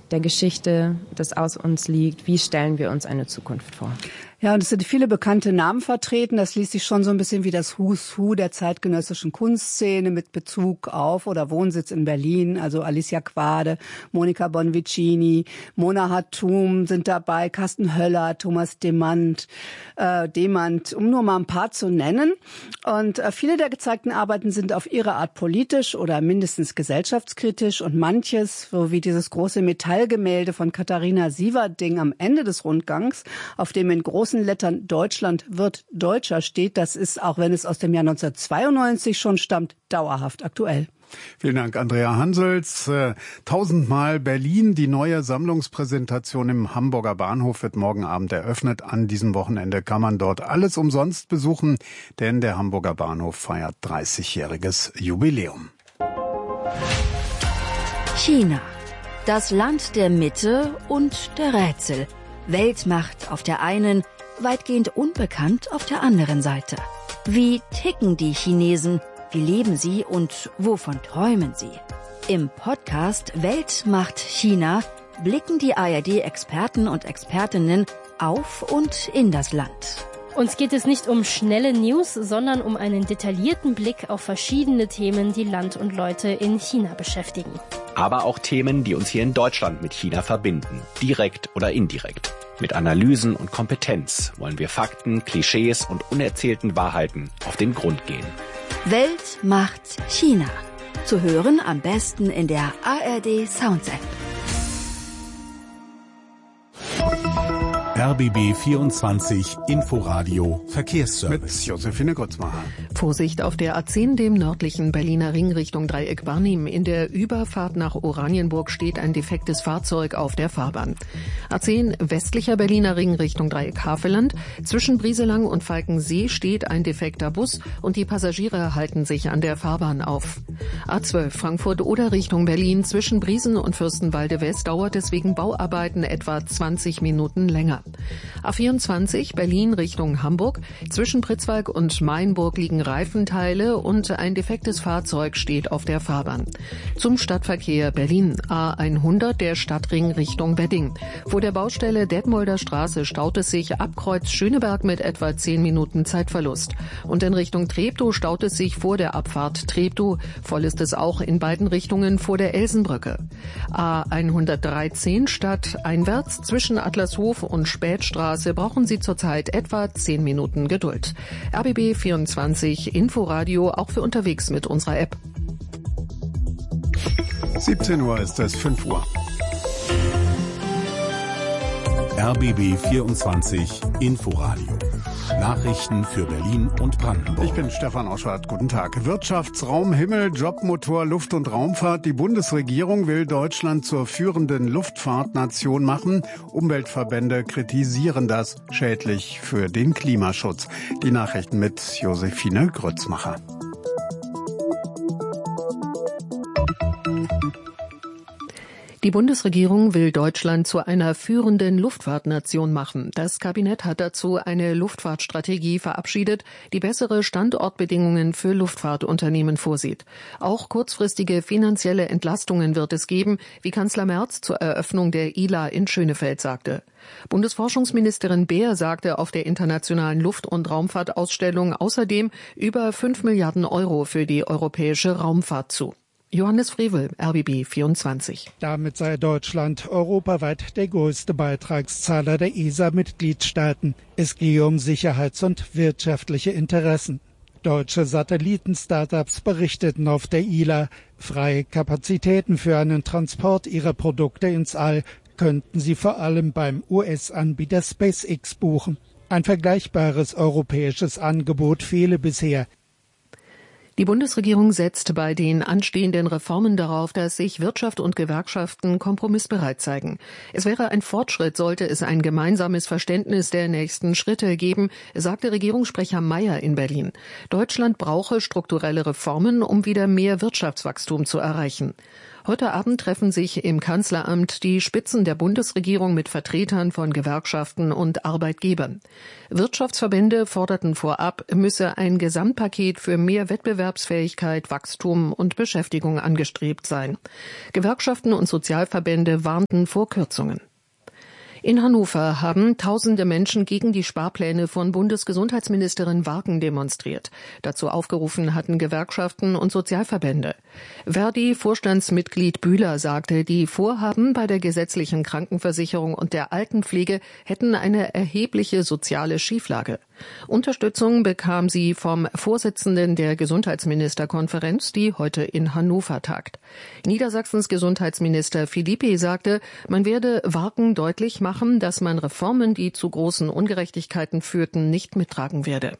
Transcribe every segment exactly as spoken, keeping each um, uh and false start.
der Geschichte, das aus uns liegt. Wie stellen wir uns eine Zukunft vor? Ja, und es sind viele bekannte Namen vertreten. Das liest sich schon so ein bisschen wie das Who's Who der zeitgenössischen Kunstszene mit Bezug auf oder Wohnsitz in Berlin. Also Alicia Quade, Monica Bonvicini, Mona Hatoum sind dabei, Carsten Höller, Thomas Demand, äh, Demand, um nur mal ein paar zu nennen. Und äh, viele der gezeigten Arbeiten sind auf ihre Art politisch oder mindestens gesellschaftskritisch. Und manches, so wie dieses große Metallgemälde von Katharina Sieverding am Ende des Rundgangs, auf dem in großen Lettern Deutschland wird Deutscher steht, das ist, auch wenn es aus dem Jahr neunzehnhundertzweiundneunzig schon stammt, dauerhaft aktuell. Vielen Dank, Andrea Hansels. Äh, tausendmal Berlin. Die neue Sammlungspräsentation im Hamburger Bahnhof wird morgen Abend eröffnet. An diesem Wochenende kann man dort alles umsonst besuchen, denn der Hamburger Bahnhof feiert dreißigjähriges Jubiläum. China. Das Land der Mitte und der Rätsel. Weltmacht auf der einen, weitgehend unbekannt auf der anderen Seite. Wie ticken die Chinesen? Wie leben sie und wovon träumen sie? Im Podcast Weltmacht China blicken die A R D-Experten und Expertinnen auf und in das Land. Uns geht es nicht um schnelle News, sondern um einen detaillierten Blick auf verschiedene Themen, die Land und Leute in China beschäftigen. Aber auch Themen, die uns hier in Deutschland mit China verbinden, direkt oder indirekt. Mit Analysen und Kompetenz wollen wir Fakten, Klischees und unerzählten Wahrheiten auf den Grund gehen. Weltmacht China. Zu hören am besten in der A R D Sounds App. R B B vierundzwanzig Inforadio Verkehrsservice. Mit Josephine Grützmacher. Vorsicht auf der A zehn, dem nördlichen Berliner Ring Richtung Dreieck Barnim. In der Überfahrt nach Oranienburg steht ein defektes Fahrzeug auf der Fahrbahn. A zehn, westlicher Berliner Ring Richtung Dreieck Havelland. Zwischen Brieselang und Falkensee steht ein defekter Bus und die Passagiere halten sich an der Fahrbahn auf. A zwölf, Frankfurt-Oder Richtung Berlin. Zwischen Briesen und Fürstenwalde West dauert es wegen Bauarbeiten etwa zwanzig Minuten länger. A vierundzwanzig, Berlin Richtung Hamburg. Zwischen Pritzwalk und Mainburg liegen Reifenteile und ein defektes Fahrzeug steht auf der Fahrbahn. Zum Stadtverkehr Berlin. A hundert, der Stadtring Richtung Wedding. Vor der Baustelle Detmolder Straße staut es sich ab Kreuz Schöneberg mit etwa zehn Minuten Zeitverlust. Und in Richtung Treptow staut es sich vor der Abfahrt Treptow. Voll ist es auch in beiden Richtungen vor der Elsenbrücke. A hundertdreizehn, stadteinwärts zwischen Adlershof und Spätstraße brauchen Sie zurzeit etwa zehn Minuten Geduld. R B B vierundzwanzig Inforadio, auch für unterwegs mit unserer App. siebzehn Uhr ist es, fünf Uhr. R B B vierundzwanzig Inforadio. Nachrichten für Berlin und Brandenburg. Ich bin Stefan Oschwart. Guten Tag. Wirtschaftsraum, Himmel, Jobmotor, Luft- und Raumfahrt. Die Bundesregierung will Deutschland zur führenden Luftfahrtnation machen. Umweltverbände kritisieren das schädlich für den Klimaschutz. Die Nachrichten mit Josephine Grützmacher. Die Bundesregierung will Deutschland zu einer führenden Luftfahrtnation machen. Das Kabinett hat dazu eine Luftfahrtstrategie verabschiedet, die bessere Standortbedingungen für Luftfahrtunternehmen vorsieht. Auch kurzfristige finanzielle Entlastungen wird es geben, wie Kanzler Merz zur Eröffnung der I L A in Schönefeld sagte. Bundesforschungsministerin Beer sagte auf der internationalen Luft- und Raumfahrtausstellung außerdem über fünf Milliarden Euro für die europäische Raumfahrt zu. Johannes Frevel, R B B vierundzwanzig. Damit sei Deutschland europaweit der größte Beitragszahler der E S A-Mitgliedstaaten. Es gehe um Sicherheits- und wirtschaftliche Interessen. Deutsche Satelliten-Startups berichteten auf der I L A, freie Kapazitäten für einen Transport ihrer Produkte ins All könnten sie vor allem beim U S-Anbieter SpaceX buchen. Ein vergleichbares europäisches Angebot fehle bisher. Die Bundesregierung setzt bei den anstehenden Reformen darauf, dass sich Wirtschaft und Gewerkschaften kompromissbereit zeigen. Es wäre ein Fortschritt, sollte es ein gemeinsames Verständnis der nächsten Schritte geben, sagte Regierungssprecher Mayer in Berlin. Deutschland brauche strukturelle Reformen, um wieder mehr Wirtschaftswachstum zu erreichen. Heute Abend treffen sich im Kanzleramt die Spitzen der Bundesregierung mit Vertretern von Gewerkschaften und Arbeitgebern. Wirtschaftsverbände forderten vorab, müsse ein Gesamtpaket für mehr Wettbewerbsfähigkeit, Wachstum und Beschäftigung angestrebt sein. Gewerkschaften und Sozialverbände warnten vor Kürzungen. In Hannover haben tausende Menschen gegen die Sparpläne von Bundesgesundheitsministerin Warken demonstriert. Dazu aufgerufen hatten Gewerkschaften und Sozialverbände. Verdi-Vorstandsmitglied Bühler sagte, die Vorhaben bei der gesetzlichen Krankenversicherung und der Altenpflege hätten eine erhebliche soziale Schieflage. Unterstützung bekam sie vom Vorsitzenden der Gesundheitsministerkonferenz, die heute in Hannover tagt. Niedersachsens Gesundheitsminister Philippi sagte, man werde Warken deutlich machen, dass man Reformen, die zu großen Ungerechtigkeiten führten, nicht mittragen werde.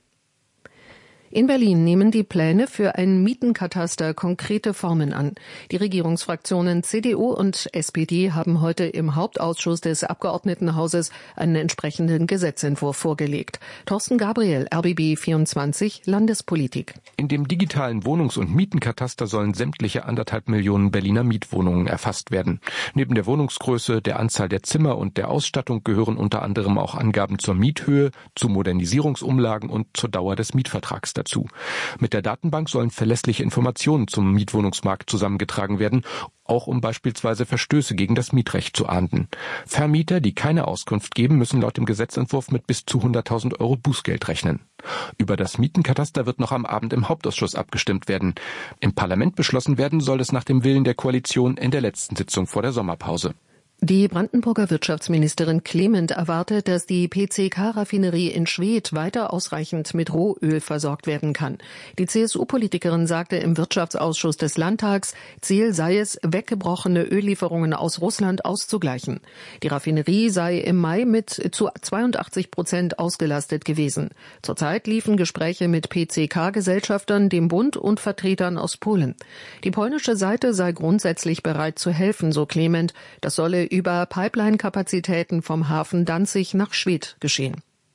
In Berlin nehmen die Pläne für ein Mietenkataster konkrete Formen an. Die Regierungsfraktionen C D U und S P D haben heute im Hauptausschuss des Abgeordnetenhauses einen entsprechenden Gesetzentwurf vorgelegt. Thorsten Gabriel, R B B vierundzwanzig, Landespolitik. In dem digitalen Wohnungs- und Mietenkataster sollen sämtliche anderthalb Millionen Berliner Mietwohnungen erfasst werden. Neben der Wohnungsgröße, der Anzahl der Zimmer und der Ausstattung gehören unter anderem auch Angaben zur Miethöhe, zu Modernisierungsumlagen und zur Dauer des Mietvertrags dazu. Mit der Datenbank sollen verlässliche Informationen zum Mietwohnungsmarkt zusammengetragen werden, auch um beispielsweise Verstöße gegen das Mietrecht zu ahnden. Vermieter, die keine Auskunft geben, müssen laut dem Gesetzentwurf mit bis zu hunderttausend Euro Bußgeld rechnen. Über das Mietenkataster wird noch am Abend im Hauptausschuss abgestimmt werden. Im Parlament beschlossen werden soll es nach dem Willen der Koalition in der letzten Sitzung vor der Sommerpause. Die Brandenburger Wirtschaftsministerin Clement erwartet, dass die P C K-Raffinerie in Schwedt weiter ausreichend mit Rohöl versorgt werden kann. Die C S U-Politikerin sagte im Wirtschaftsausschuss des Landtags, Ziel sei es, weggebrochene Öllieferungen aus Russland auszugleichen. Die Raffinerie sei im Mai mit zu zweiundachtzig Prozent ausgelastet gewesen. Zurzeit liefen Gespräche mit P C K-Gesellschaftern, dem Bund und Vertretern aus Polen. Die polnische Seite sei grundsätzlich bereit zu helfen, so Clement. Das solle über Pipeline-Kapazitäten vom Hafen Danzig nach Schwedt geschehen.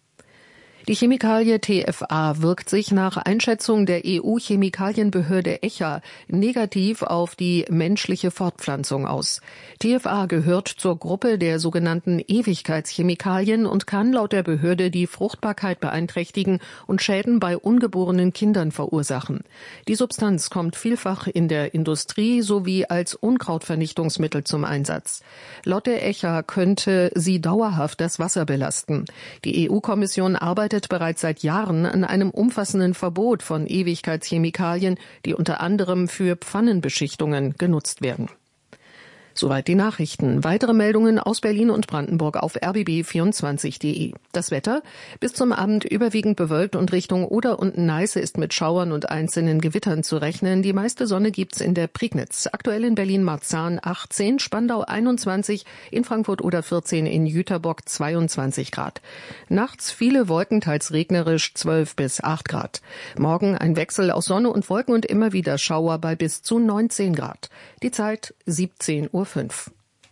Die Chemikalie T F A wirkt sich nach Einschätzung der E U-Chemikalienbehörde E C H A negativ auf die menschliche Fortpflanzung aus. T F A gehört zur Gruppe der sogenannten Ewigkeitschemikalien und kann laut der Behörde die Fruchtbarkeit beeinträchtigen und Schäden bei ungeborenen Kindern verursachen. Die Substanz kommt vielfach in der Industrie sowie als Unkrautvernichtungsmittel zum Einsatz. Laut der E C H A könnte sie dauerhaft das Wasser belasten. Die E U-Kommission arbeitet bereits seit Jahren an einem umfassenden Verbot von Ewigkeitschemikalien, die unter anderem für Pfannenbeschichtungen genutzt werden. Soweit die Nachrichten. Weitere Meldungen aus Berlin und Brandenburg auf r b b vierundzwanzig punkt d e. Das Wetter? Bis zum Abend überwiegend bewölkt und Richtung Oder und Neiße ist mit Schauern und einzelnen Gewittern zu rechnen. Die meiste Sonne gibt's in der Prignitz. Aktuell in Berlin-Marzahn achtzehn, Spandau einundzwanzig, in Frankfurt oder vierzehn, in Jüterbock zweiundzwanzig Grad. Nachts viele Wolken, teils regnerisch zwölf bis acht Grad. Morgen ein Wechsel aus Sonne und Wolken und immer wieder Schauer bei bis zu neunzehn Grad. Die Zeit siebzehn Uhr fünf.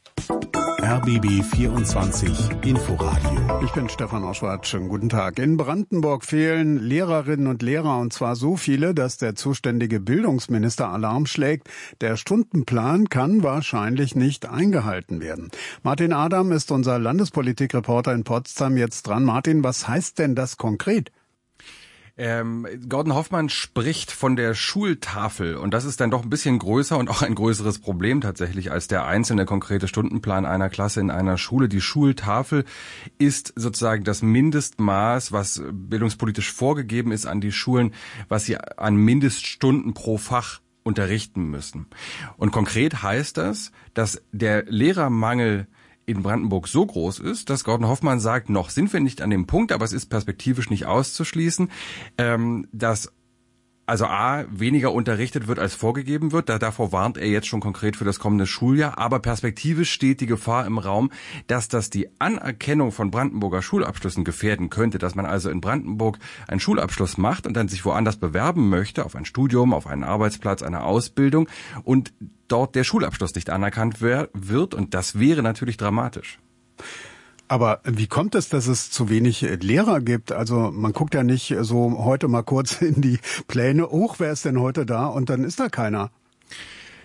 R B B vierundzwanzig Inforadio. Ich bin Stefan Oschwart. Schönen guten Tag. In Brandenburg fehlen Lehrerinnen und Lehrer, und zwar so viele, dass der zuständige Bildungsminister Alarm schlägt. Der Stundenplan kann wahrscheinlich nicht eingehalten werden. Martin Adam ist unser Landespolitikreporter in Potsdam jetzt dran. Martin, was heißt denn das konkret? Ähm, Gordon Hoffmann spricht von der Schultafel, und das ist dann doch ein bisschen größer und auch ein größeres Problem tatsächlich als der einzelne konkrete Stundenplan einer Klasse in einer Schule. Die Schultafel ist sozusagen das Mindestmaß, was bildungspolitisch vorgegeben ist an die Schulen, was sie an Mindeststunden pro Fach unterrichten müssen. Und konkret heißt das, dass der Lehrermangel in Brandenburg so groß ist, dass Gordon Hoffmann sagt, noch sind wir nicht an dem Punkt, aber es ist perspektivisch nicht auszuschließen, ähm, dass also A, weniger unterrichtet wird, als vorgegeben wird. Da, davor warnt er jetzt schon konkret für das kommende Schuljahr. Aber perspektivisch steht die Gefahr im Raum, dass das die Anerkennung von Brandenburger Schulabschlüssen gefährden könnte. Dass man also in Brandenburg einen Schulabschluss macht und dann sich woanders bewerben möchte, auf ein Studium, auf einen Arbeitsplatz, eine Ausbildung, und dort der Schulabschluss nicht anerkannt wird. Und das wäre natürlich dramatisch. Aber wie kommt es, dass es zu wenig Lehrer gibt? Also man guckt ja nicht so heute mal kurz in die Pläne, oh, wer ist denn heute da? Und dann ist da keiner.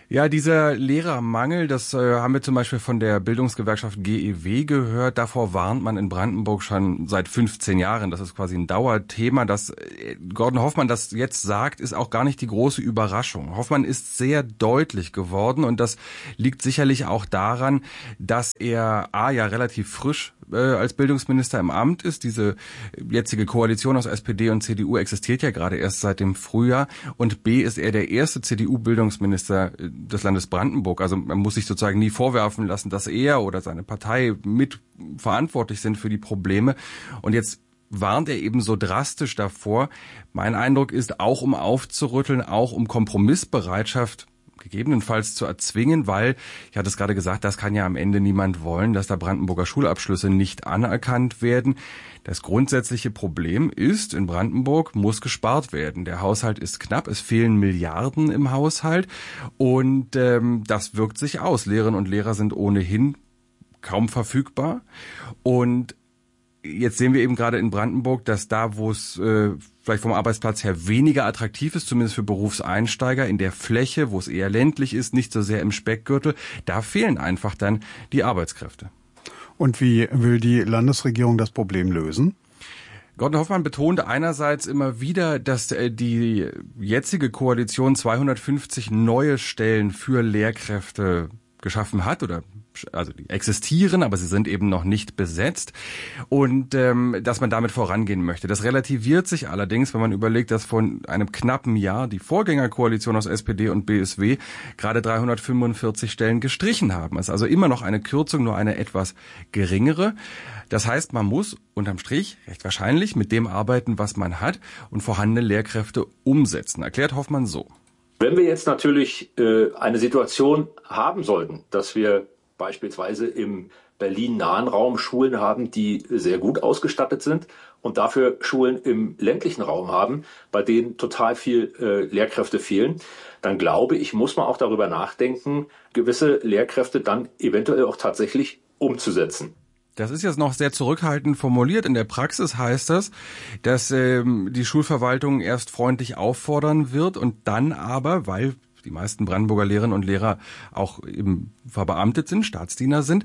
Ja, dieser Lehrermangel, das äh, haben wir zum Beispiel von der Bildungsgewerkschaft G E W gehört. Davor warnt man in Brandenburg schon seit fünfzehn Jahren. Das ist quasi ein Dauerthema. Dass äh, Gordon Hoffmann das jetzt sagt, ist auch gar nicht die große Überraschung. Hoffmann ist sehr deutlich geworden und das liegt sicherlich auch daran, dass er A, ja relativ frisch äh, als Bildungsminister im Amt ist. Diese jetzige Koalition aus S P D und C D U existiert ja gerade erst seit dem Frühjahr. Und B, ist er der erste C D U-Bildungsminister des Landes Brandenburg. Also man muss sich sozusagen nie vorwerfen lassen, dass er oder seine Partei mit verantwortlich sind für die Probleme. Und jetzt warnt er eben so drastisch davor. Mein Eindruck ist, auch um aufzurütteln, auch um Kompromissbereitschaft gegebenenfalls zu erzwingen, weil, ich hatte es gerade gesagt, das kann ja am Ende niemand wollen, dass da Brandenburger Schulabschlüsse nicht anerkannt werden. Das grundsätzliche Problem ist, in Brandenburg muss gespart werden. Der Haushalt ist knapp, es fehlen Milliarden im Haushalt und ähm, das wirkt sich aus. Lehrerinnen und Lehrer sind ohnehin kaum verfügbar und jetzt sehen wir eben gerade in Brandenburg, dass da, wo es äh, vielleicht vom Arbeitsplatz her weniger attraktiv ist, zumindest für Berufseinsteiger, in der Fläche, wo es eher ländlich ist, nicht so sehr im Speckgürtel, da fehlen einfach dann die Arbeitskräfte. Und wie will die Landesregierung das Problem lösen? Gordon Hoffmann betonte einerseits immer wieder, dass die jetzige Koalition zweihundertfünfzig neue Stellen für Lehrkräfte geschaffen hat oder also die existieren, aber sie sind eben noch nicht besetzt und ähm, dass man damit vorangehen möchte. Das relativiert sich allerdings, wenn man überlegt, dass vor einem knappen Jahr die Vorgängerkoalition aus S P D und B S W gerade dreihundertfünfundvierzig Stellen gestrichen haben. Es ist also immer noch eine Kürzung, nur eine etwas geringere. Das heißt, man muss unterm Strich recht wahrscheinlich mit dem arbeiten, was man hat und vorhandene Lehrkräfte umsetzen. Erklärt Hoffmann so. Wenn wir jetzt natürlich äh, eine Situation haben sollten, dass wir beispielsweise im Berlin-nahen Raum Schulen haben, die sehr gut ausgestattet sind und dafür Schulen im ländlichen Raum haben, bei denen total viel äh, Lehrkräfte fehlen, dann glaube ich, muss man auch darüber nachdenken, gewisse Lehrkräfte dann eventuell auch tatsächlich umzusetzen. Das ist jetzt noch sehr zurückhaltend formuliert. In der Praxis heißt das, dass ähm, die Schulverwaltung erst freundlich auffordern wird und dann aber, weil die meisten Brandenburger Lehrerinnen und Lehrer auch eben verbeamtet sind, Staatsdiener sind,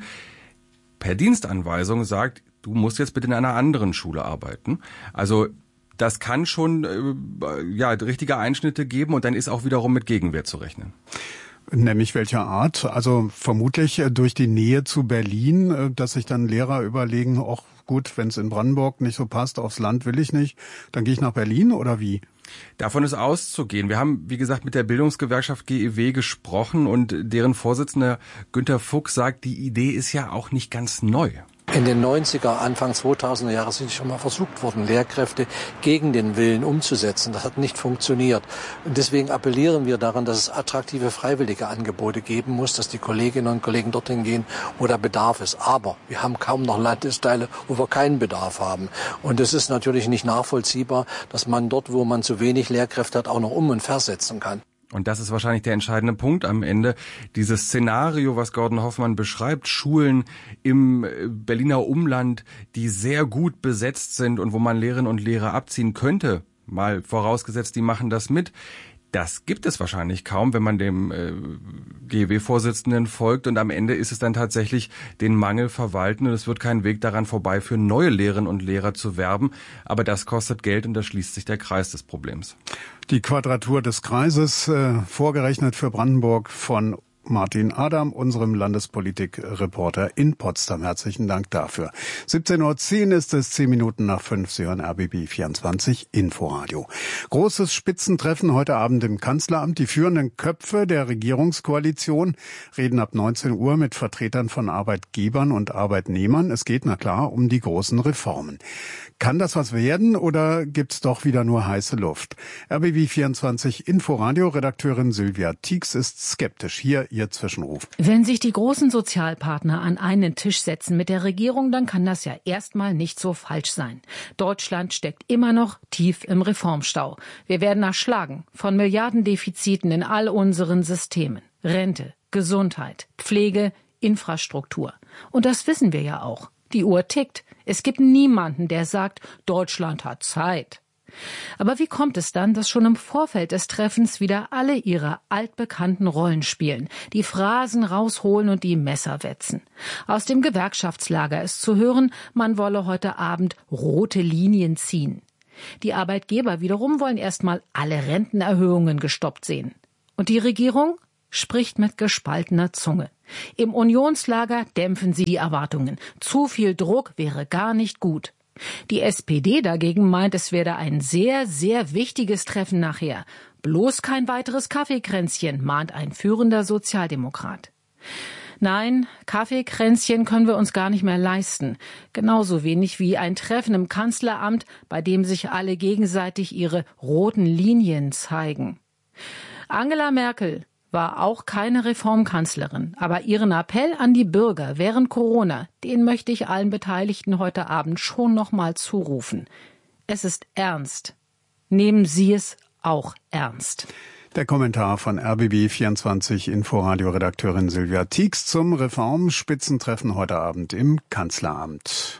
per Dienstanweisung sagt, du musst jetzt bitte in einer anderen Schule arbeiten. Also das kann schon äh, ja richtige Einschnitte geben und dann ist auch wiederum mit Gegenwehr zu rechnen. Nämlich welcher Art? Also vermutlich durch die Nähe zu Berlin, dass sich dann Lehrer überlegen, ach gut, wenn es in Brandenburg nicht so passt, aufs Land will ich nicht, dann gehe ich nach Berlin oder wie? Davon ist auszugehen. Wir haben, wie gesagt, mit der Bildungsgewerkschaft G E W gesprochen und deren Vorsitzender Günter Fuchs sagt, die Idee ist ja auch nicht ganz neu. In den neunziger, Anfang zweitausender Jahre sind schon mal versucht worden, Lehrkräfte gegen den Willen umzusetzen. Das hat nicht funktioniert. Und deswegen appellieren wir daran, dass es attraktive freiwillige Angebote geben muss, dass die Kolleginnen und Kollegen dorthin gehen, wo der Bedarf ist. Aber wir haben kaum noch Landesteile, wo wir keinen Bedarf haben. Und es ist natürlich nicht nachvollziehbar, dass man dort, wo man zu wenig Lehrkräfte hat, auch noch um- und versetzen kann. Und das ist wahrscheinlich der entscheidende Punkt am Ende. Dieses Szenario, was Gordon Hoffmann beschreibt, Schulen im Berliner Umland, die sehr gut besetzt sind und wo man Lehrerinnen und Lehrer abziehen könnte, mal vorausgesetzt, die machen das mit. Das gibt es wahrscheinlich kaum, wenn man dem äh, G E W-Vorsitzenden folgt. Und am Ende ist es dann tatsächlich den Mangel verwalten. Und es wird kein Weg daran vorbeiführen, neue Lehrerinnen und Lehrer zu werben. Aber das kostet Geld und da schließt sich der Kreis des Problems. Die Quadratur des Kreises, äh, vorgerechnet für Brandenburg von Martin Adam, unserem Landespolitik-Reporter in Potsdam. Herzlichen Dank dafür. siebzehn Uhr zehn ist es, zehn Minuten nach fünf. Sie hören R B B vierundzwanzig Inforadio. Großes Spitzentreffen heute Abend im Kanzleramt. Die führenden Köpfe der Regierungskoalition reden ab neunzehn Uhr mit Vertretern von Arbeitgebern und Arbeitnehmern. Es geht, na klar, um die großen Reformen. Kann das was werden oder gibt's doch wieder nur heiße Luft? R B B vierundzwanzig Inforadio, Redakteurin Sylvia Tieks ist skeptisch. Hier Ihr Zwischenruf. Wenn sich die großen Sozialpartner an einen Tisch setzen mit der Regierung, dann kann das ja erstmal nicht so falsch sein. Deutschland steckt immer noch tief im Reformstau. Wir werden erschlagen von Milliardendefiziten in all unseren Systemen. Rente, Gesundheit, Pflege, Infrastruktur. Und das wissen wir ja auch. Die Uhr tickt. Es gibt niemanden, der sagt, Deutschland hat Zeit. Aber wie kommt es dann, dass schon im Vorfeld des Treffens wieder alle ihre altbekannten Rollen spielen, die Phrasen rausholen und die Messer wetzen? Aus dem Gewerkschaftslager ist zu hören, man wolle heute Abend rote Linien ziehen. Die Arbeitgeber wiederum wollen erstmal alle Rentenerhöhungen gestoppt sehen. Und die Regierung spricht mit gespaltener Zunge. Im Unionslager dämpfen sie die Erwartungen. Zu viel Druck wäre gar nicht gut. Die S P D dagegen meint, es werde ein sehr, sehr wichtiges Treffen nachher. Bloß kein weiteres Kaffeekränzchen, mahnt ein führender Sozialdemokrat. Nein, Kaffeekränzchen können wir uns gar nicht mehr leisten. Genauso wenig wie ein Treffen im Kanzleramt, bei dem sich alle gegenseitig ihre roten Linien zeigen. Angela Merkel war auch keine Reformkanzlerin, aber ihren Appell an die Bürger während Corona, den möchte ich allen Beteiligten heute Abend schon noch mal zurufen. Es ist ernst. Nehmen Sie es auch ernst. Der Kommentar von R B B vierundzwanzig Inforadio-Redakteurin Sylvia Tieks zum Reformspitzentreffen heute Abend im Kanzleramt.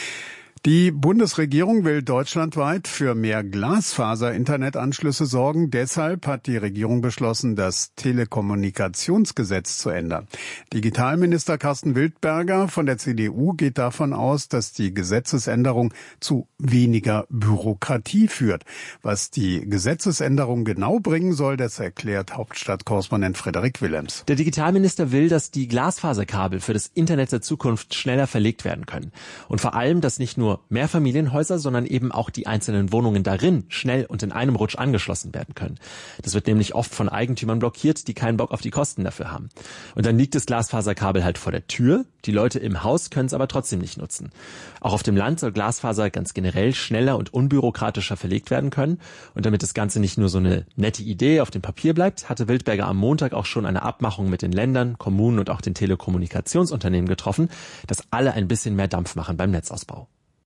Die Bundesregierung will deutschlandweit für mehr Glasfaser-Internetanschlüsse sorgen. Deshalb hat die Regierung beschlossen, das Telekommunikationsgesetz zu ändern. Digitalminister Carsten Wildberger von der C D U geht davon aus, dass die Gesetzesänderung zu weniger Bürokratie führt. Was die Gesetzesänderung genau bringen soll, das erklärt Hauptstadtkorrespondent Frederik Willems. Der Digitalminister will, dass die Glasfaserkabel für das Internet der Zukunft schneller verlegt werden können. Und vor allem, dass nicht nur Mehrfamilienhäuser, sondern eben auch die einzelnen Wohnungen darin schnell und in einem Rutsch angeschlossen werden können. Das wird nämlich oft von Eigentümern blockiert, die keinen Bock auf die Kosten dafür haben. Und dann liegt das Glasfaserkabel halt vor der Tür. Die Leute im Haus können es aber trotzdem nicht nutzen. Auch auf dem Land soll Glasfaser ganz generell schneller und unbürokratischer verlegt werden können. Und damit das Ganze nicht nur so eine nette Idee auf dem Papier bleibt, hatte Wildberger am Montag auch schon eine Abmachung mit den Ländern, Kommunen und auch den Telekommunikationsunternehmen getroffen, dass alle ein bisschen mehr Dampf machen beim Netzausbau.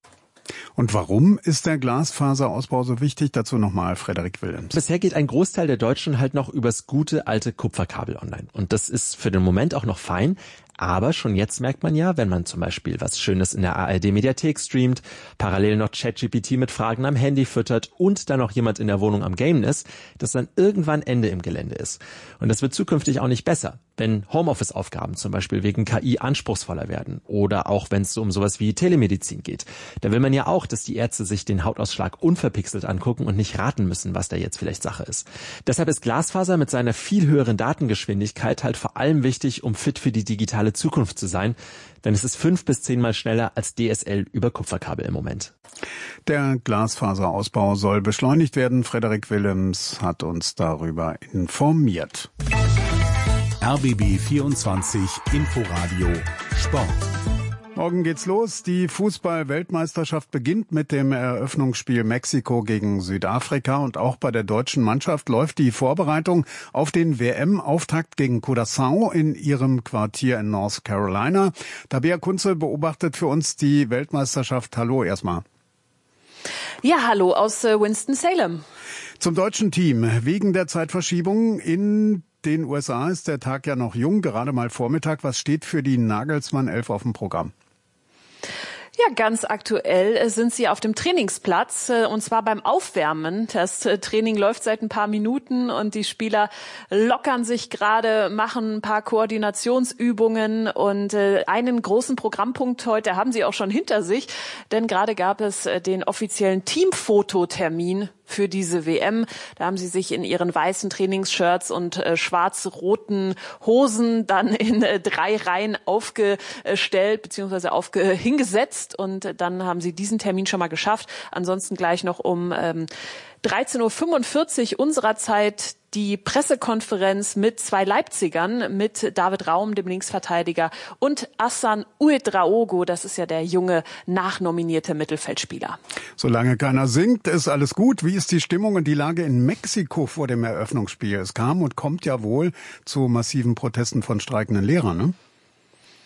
Und warum ist der Glasfaserausbau so wichtig? Dazu nochmal Frederik Willems. Bisher geht ein Großteil der Deutschen halt noch übers gute alte Kupferkabel online. Und das ist für den Moment auch noch fein. Aber schon jetzt merkt man ja, wenn man zum Beispiel was Schönes in der A R D-Mediathek streamt, parallel noch ChatGPT mit Fragen am Handy füttert und dann noch jemand in der Wohnung am Gamen ist, dass dann irgendwann Ende im Gelände ist. Und das wird zukünftig auch nicht besser, wenn Homeoffice-Aufgaben zum Beispiel wegen K I anspruchsvoller werden oder auch wenn es so um sowas wie Telemedizin geht. Da will man ja auch, dass die Ärzte sich den Hautausschlag unverpixelt angucken und nicht raten müssen, was da jetzt vielleicht Sache ist. Deshalb ist Glasfaser mit seiner viel höheren Datengeschwindigkeit halt vor allem wichtig, um fit für die digitale Zukunft zu sein, denn es ist fünf bis zehnmal schneller als D S L über Kupferkabel im Moment. Der Glasfaserausbau soll beschleunigt werden. Frederik Willems hat uns darüber informiert. R B B vierundzwanzig Inforadio Sport. Morgen geht's los. Die Fußball-Weltmeisterschaft beginnt mit dem Eröffnungsspiel Mexiko gegen Südafrika. Und auch bei der deutschen Mannschaft läuft die Vorbereitung auf den W M-Auftakt gegen Curaçao in ihrem Quartier in North Carolina. Tabea Kunze beobachtet für uns die Weltmeisterschaft. Hallo erstmal. Ja, hallo aus Winston-Salem. Zum deutschen Team. Wegen der Zeitverschiebung in den U S A ist der Tag ja noch jung, gerade mal Vormittag. Was steht für die Nagelsmann elf auf dem Programm? Ja, ganz aktuell sind sie auf dem Trainingsplatz und zwar beim Aufwärmen. Das Training läuft seit ein paar Minuten und die Spieler lockern sich gerade, machen ein paar Koordinationsübungen und einen großen Programmpunkt heute haben sie auch schon hinter sich, denn gerade gab es den offiziellen Teamfototermin für diese W M. Da haben sie sich in ihren weißen Trainingsshirts und äh, schwarz-roten Hosen dann in äh, drei Reihen aufgestellt bzw. aufge hingesetzt und äh, dann haben sie diesen Termin schon mal geschafft. Ansonsten gleich noch um ähm, dreizehn Uhr fünfundvierzig unserer Zeit die Pressekonferenz mit zwei Leipzigern, mit David Raum, dem Linksverteidiger, und Hassan Ouedraogo, das ist ja der junge, nachnominierte Mittelfeldspieler. Solange keiner singt, ist alles gut. Wie ist die Stimmung und die Lage in Mexiko vor dem Eröffnungsspiel? Es kam und kommt ja wohl zu massiven Protesten von streikenden Lehrern, ne?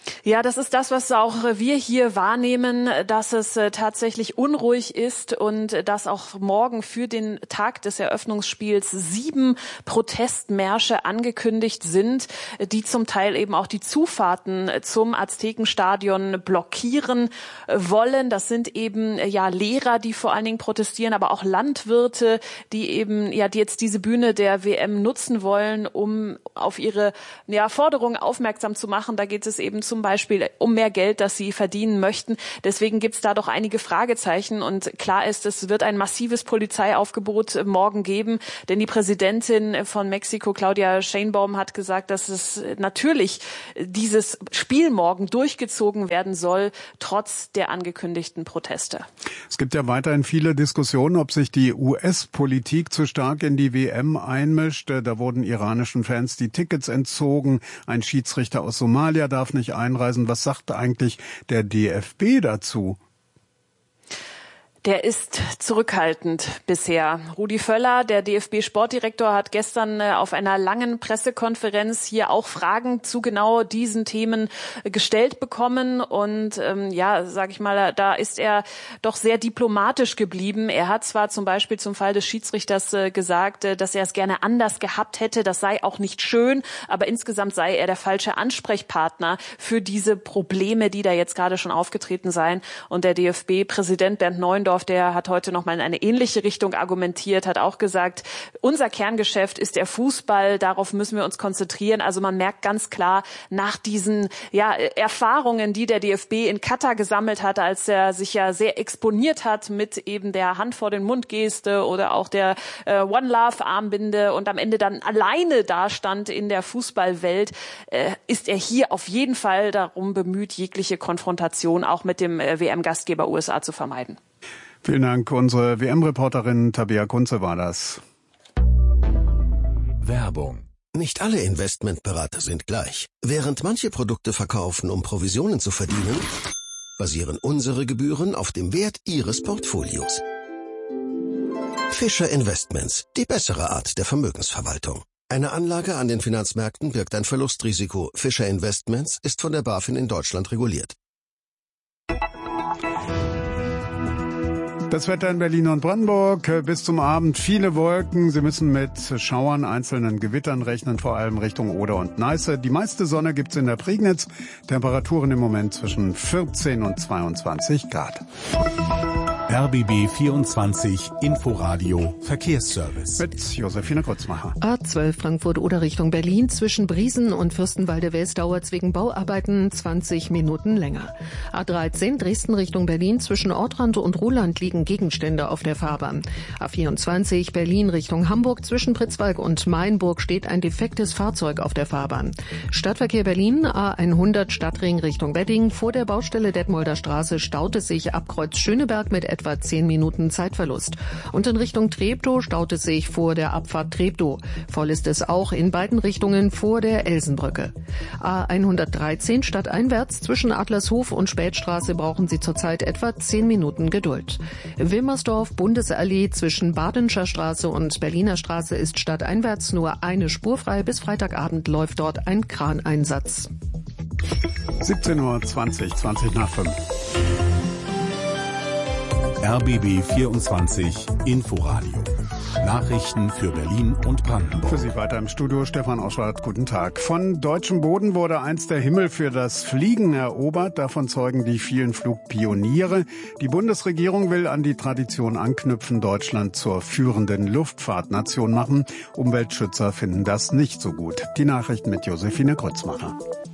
Ja, das ist das, was auch wir hier wahrnehmen, dass es tatsächlich unruhig ist und dass auch morgen für den Tag des Eröffnungsspiels sieben Protestmärsche angekündigt sind, die zum Teil eben auch die Zufahrten zum Aztekenstadion blockieren wollen. Das sind eben ja Lehrer, die vor allen Dingen protestieren, aber auch Landwirte, die eben ja die jetzt diese Bühne der W M nutzen wollen, um auf ihre ja, Forderungen aufmerksam zu machen. Da geht es eben zum Beispiel um mehr Geld, das sie verdienen möchten. Deswegen gibt es da doch einige Fragezeichen. Und klar ist, es wird ein massives Polizeiaufgebot morgen geben. Denn die Präsidentin von Mexiko, Claudia Sheinbaum, hat gesagt, dass es natürlich dieses Spiel morgen durchgezogen werden soll, trotz der angekündigten Proteste. Es gibt ja weiterhin viele Diskussionen, ob sich die U S-Politik zu stark in die W M einmischt. Da wurden iranischen Fans die Tickets entzogen. Ein Schiedsrichter aus Somalia darf nicht einreisen. Was sagt eigentlich der D F B dazu? Der ist zurückhaltend bisher. Rudi Völler, der D F B-Sportdirektor, hat gestern auf einer langen Pressekonferenz hier auch Fragen zu genau diesen Themen gestellt bekommen. Und ähm, ja, sage ich mal, da ist er doch sehr diplomatisch geblieben. Er hat zwar zum Beispiel zum Fall des Schiedsrichters äh, gesagt, äh, dass er es gerne anders gehabt hätte. Das sei auch nicht schön, aber insgesamt sei er der falsche Ansprechpartner für diese Probleme, die da jetzt gerade schon aufgetreten seien. Und der D F B-Präsident Bernd Neuendorf, der hat heute noch mal in eine ähnliche Richtung argumentiert, hat auch gesagt, unser Kerngeschäft ist der Fußball, darauf müssen wir uns konzentrieren. Also man merkt ganz klar, nach diesen ja, Erfahrungen, die der D F B in Katar gesammelt hat, als er sich ja sehr exponiert hat mit eben der Hand vor den Mund-Geste oder auch der äh, One Love-Armbinde und am Ende dann alleine dastand in der Fußballwelt, äh, ist er hier auf jeden Fall darum bemüht, jegliche Konfrontation auch mit dem äh, W M-Gastgeber U S A zu vermeiden. Vielen Dank. Unsere W M-Reporterin Tabea Kunze war das. Werbung. Nicht alle Investmentberater sind gleich. Während manche Produkte verkaufen, um Provisionen zu verdienen, basieren unsere Gebühren auf dem Wert Ihres Portfolios. Fischer Investments, die bessere Art der Vermögensverwaltung. Eine Anlage an den Finanzmärkten birgt ein Verlustrisiko. Fischer Investments ist von der BaFin in Deutschland reguliert. Das Wetter in Berlin und Brandenburg. Bis zum Abend viele Wolken. Sie müssen mit Schauern, einzelnen Gewittern rechnen, vor allem Richtung Oder und Neiße. Die meiste Sonne gibt's in der Prignitz. Temperaturen im Moment zwischen vierzehn und zweiundzwanzig Grad. R B B vierundzwanzig Inforadio Verkehrsservice. Mit Josefine Kurzmacher. A zwölf Frankfurt oder Richtung Berlin zwischen Briesen und Fürstenwalde-Wels dauert es wegen Bauarbeiten zwanzig Minuten länger. A dreizehn Dresden Richtung Berlin zwischen Ortrand und Ruhland liegen Gegenstände auf der Fahrbahn. A vierundzwanzig Berlin Richtung Hamburg zwischen Pritzwalk und Mainburg steht ein defektes Fahrzeug auf der Fahrbahn. Stadtverkehr Berlin A hundert Stadtring Richtung Wedding. Vor der Baustelle Detmolder Straße staut es sich ab Kreuz Schöneberg mit etwa zehn Minuten Zeitverlust. Und in Richtung Treptow staut es sich vor der Abfahrt Treptow. Voll ist es auch in beiden Richtungen vor der Elsenbrücke. A hundertdreizehn stadteinwärts zwischen Adlershof und Spätstraße brauchen Sie zurzeit etwa zehn Minuten Geduld. Wilmersdorf Bundesallee zwischen Badenscher Straße und Berliner Straße ist stadteinwärts nur eine Spur frei. Bis Freitagabend läuft dort ein Kraneinsatz. siebzehn Uhr zwanzig, zwanzig nach fünf. R B B vierundzwanzig Inforadio. Nachrichten für Berlin und Brandenburg. Für Sie weiter im Studio Stefan Oschwart. Guten Tag. Von deutschem Boden wurde einst der Himmel für das Fliegen erobert. Davon zeugen die vielen Flugpioniere. Die Bundesregierung will an die Tradition anknüpfen, Deutschland zur führenden Luftfahrtnation machen. Umweltschützer finden das nicht so gut. Die Nachrichten mit Josefine Grützmacher.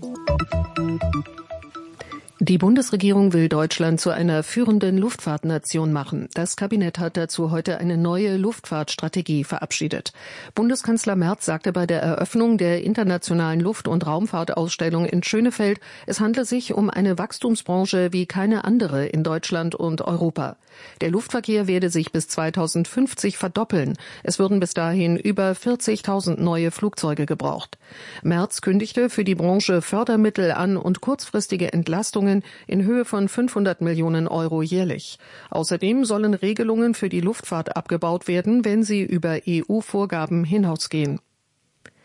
Die Bundesregierung will Deutschland zu einer führenden Luftfahrtnation machen. Das Kabinett hat dazu heute eine neue Luftfahrtstrategie verabschiedet. Bundeskanzler Merz sagte bei der Eröffnung der internationalen Luft- und Raumfahrtausstellung in Schönefeld, es handle sich um eine Wachstumsbranche wie keine andere in Deutschland und Europa. Der Luftverkehr werde sich bis zweitausendfünfzig verdoppeln. Es würden bis dahin über vierzigtausend neue Flugzeuge gebraucht. Merz kündigte für die Branche Fördermittel an und kurzfristige Entlastungen in Höhe von fünfhundert Millionen Euro jährlich. Außerdem sollen Regelungen für die Luftfahrt abgebaut werden, wenn sie über E U-Vorgaben hinausgehen.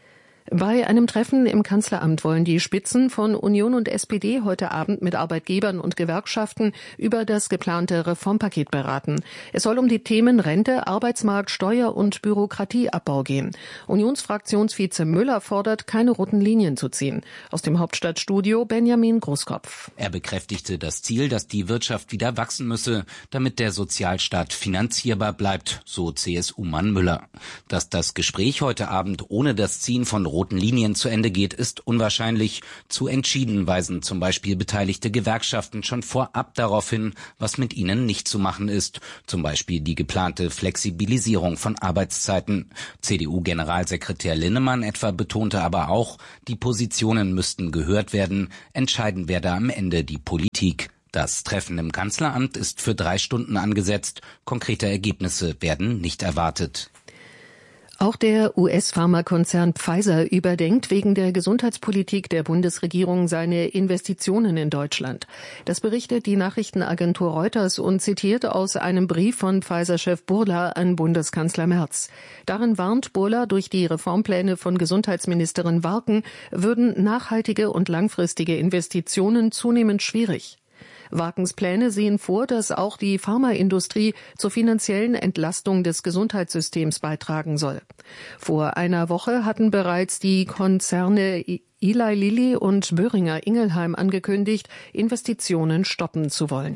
Bei einem Treffen im Kanzleramt wollen die Spitzen von Union und S P D heute Abend mit Arbeitgebern und Gewerkschaften über das geplante Reformpaket beraten. Es soll um die Themen Rente, Arbeitsmarkt, Steuer- und Bürokratieabbau gehen. Unionsfraktionsvize Müller fordert, keine roten Linien zu ziehen. Aus dem Hauptstadtstudio Benjamin Großkopf. Er bekräftigte das Ziel, dass die Wirtschaft wieder wachsen müsse, damit der Sozialstaat finanzierbar bleibt, so C S U-Mann Müller. Dass das Gespräch heute Abend ohne das Ziehen von roten Linien zu Ende geht, ist unwahrscheinlich. Zu entschieden weisen zum Beispiel beteiligte Gewerkschaften schon vorab darauf hin, was mit ihnen nicht zu machen ist. Zum Beispiel die geplante Flexibilisierung von Arbeitszeiten. C D U-Generalsekretär Linnemann etwa betonte aber auch, die Positionen müssten gehört werden. Entscheiden werde am Ende die Politik. Das Treffen im Kanzleramt ist für drei Stunden angesetzt. Konkrete Ergebnisse werden nicht erwartet. Auch der U S-Pharmakonzern Pfizer überdenkt wegen der Gesundheitspolitik der Bundesregierung seine Investitionen in Deutschland. Das berichtet die Nachrichtenagentur Reuters und zitiert aus einem Brief von Pfizer-Chef Burla an Bundeskanzler Merz. Darin warnt Burla, durch die Reformpläne von Gesundheitsministerin Warken würden nachhaltige und langfristige Investitionen zunehmend schwierig. Warkens Pläne sehen vor, dass auch die Pharmaindustrie zur finanziellen Entlastung des Gesundheitssystems beitragen soll. Vor einer Woche hatten bereits die Konzerne Eli Lilly und Boehringer Ingelheim angekündigt, Investitionen stoppen zu wollen.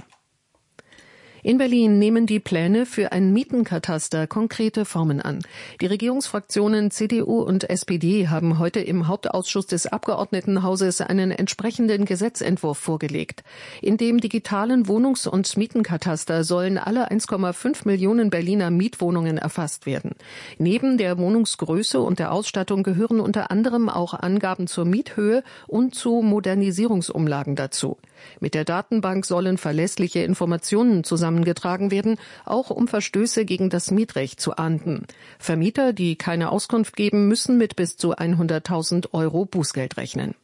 In Berlin nehmen die Pläne für ein Mietenkataster konkrete Formen an. Die Regierungsfraktionen C D U und S P D haben heute im Hauptausschuss des Abgeordnetenhauses einen entsprechenden Gesetzentwurf vorgelegt. In dem digitalen Wohnungs- und Mietenkataster sollen alle eins Komma fünf Millionen Berliner Mietwohnungen erfasst werden. Neben der Wohnungsgröße und der Ausstattung gehören unter anderem auch Angaben zur Miethöhe und zu Modernisierungsumlagen dazu. Mit der Datenbank sollen verlässliche Informationen zusammengetragen werden, auch um Verstöße gegen das Mietrecht zu ahnden. Vermieter, die keine Auskunft geben, müssen mit bis zu hunderttausend Euro Bußgeld rechnen.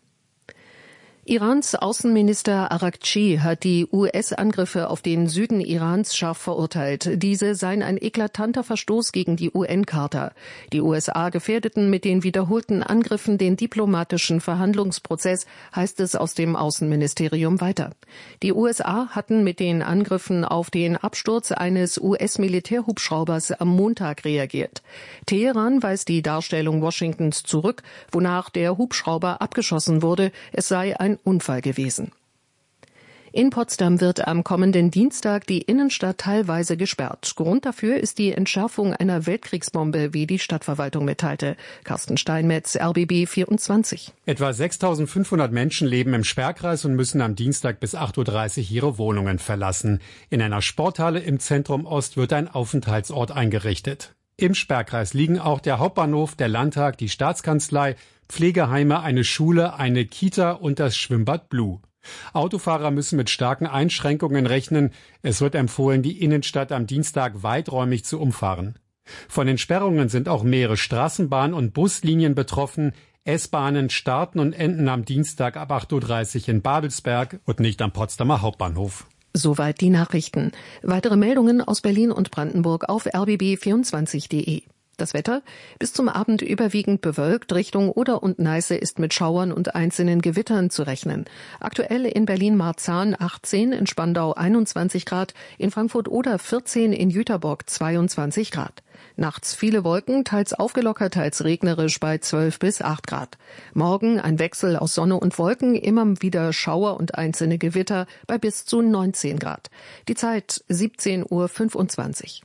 Irans Außenminister Araghchi hat die U S-Angriffe auf den Süden Irans scharf verurteilt. Diese seien ein eklatanter Verstoß gegen die U N-Charta. Die U S A gefährdeten mit den wiederholten Angriffen den diplomatischen Verhandlungsprozess, heißt es aus dem Außenministerium weiter. Die U S A hatten mit den Angriffen auf den Absturz eines U S-Militärhubschraubers am Montag reagiert. Teheran weist die Darstellung Washingtons zurück, wonach der Hubschrauber abgeschossen wurde. Es sei ein Unfall gewesen. In Potsdam wird am kommenden Dienstag die Innenstadt teilweise gesperrt. Grund dafür ist die Entschärfung einer Weltkriegsbombe, wie die Stadtverwaltung mitteilte. Carsten Steinmetz, R B B vierundzwanzig. Etwa sechstausendfünfhundert Menschen leben im Sperrkreis und müssen am Dienstag bis acht Uhr dreißig ihre Wohnungen verlassen. In einer Sporthalle im Zentrum Ost wird ein Aufenthaltsort eingerichtet. Im Sperrkreis liegen auch der Hauptbahnhof, der Landtag, die Staatskanzlei, Pflegeheime, eine Schule, eine Kita und das Schwimmbad Blue. Autofahrer müssen mit starken Einschränkungen rechnen. Es wird empfohlen, die Innenstadt am Dienstag weiträumig zu umfahren. Von den Sperrungen sind auch mehrere Straßenbahn- und Buslinien betroffen. S-Bahnen starten und enden am Dienstag ab acht Uhr dreißig in Babelsberg und nicht am Potsdamer Hauptbahnhof. Soweit die Nachrichten. Weitere Meldungen aus Berlin und Brandenburg auf r b b vierundzwanzig punkt de. Das Wetter? Bis zum Abend überwiegend bewölkt. Richtung Oder und Neiße ist mit Schauern und einzelnen Gewittern zu rechnen. Aktuell in Berlin-Marzahn achtzehn, in Spandau einundzwanzig Grad, in Frankfurt-Oder vierzehn, in Jüterbock zweiundzwanzig Grad. Nachts viele Wolken, teils aufgelockert, teils regnerisch bei zwölf bis acht Grad. Morgen ein Wechsel aus Sonne und Wolken, immer wieder Schauer und einzelne Gewitter bei bis zu neunzehn Grad. Die Zeit siebzehn Uhr fünfundzwanzig.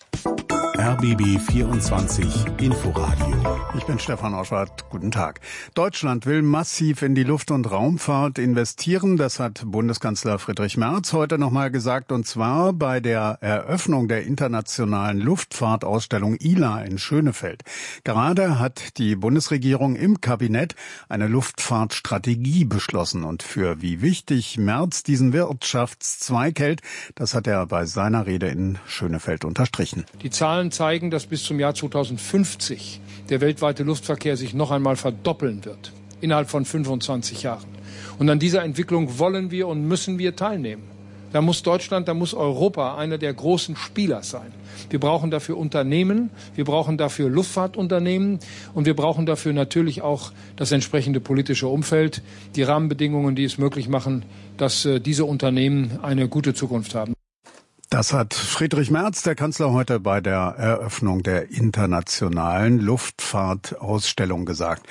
R B B vierundzwanzig Inforadio. Ich bin Stefan Oschwart. Guten Tag. Deutschland will massiv in die Luft- und Raumfahrt investieren. Das hat Bundeskanzler Friedrich Merz heute nochmal gesagt. Und zwar bei der Eröffnung der internationalen Luftfahrtausstellung I L A in Schönefeld. Gerade hat die Bundesregierung im Kabinett eine Luftfahrtstrategie beschlossen. Und für wie wichtig Merz diesen Wirtschaftszweig hält, das hat er bei seiner Rede in Schönefeld unterstrichen. Die Zahlen zeigen, dass bis zum Jahr zweitausendfünfzig der weltweite Luftverkehr sich noch einmal verdoppeln wird, innerhalb von fünfundzwanzig Jahren. Und an dieser Entwicklung wollen wir und müssen wir teilnehmen. Da muss Deutschland, da muss Europa einer der großen Spieler sein. Wir brauchen dafür Unternehmen, wir brauchen dafür Luftfahrtunternehmen und wir brauchen dafür natürlich auch das entsprechende politische Umfeld, die Rahmenbedingungen, die es möglich machen, dass äh, diese Unternehmen eine gute Zukunft haben. Das hat Friedrich Merz, der Kanzler, heute bei der Eröffnung der internationalen Luftfahrtausstellung gesagt.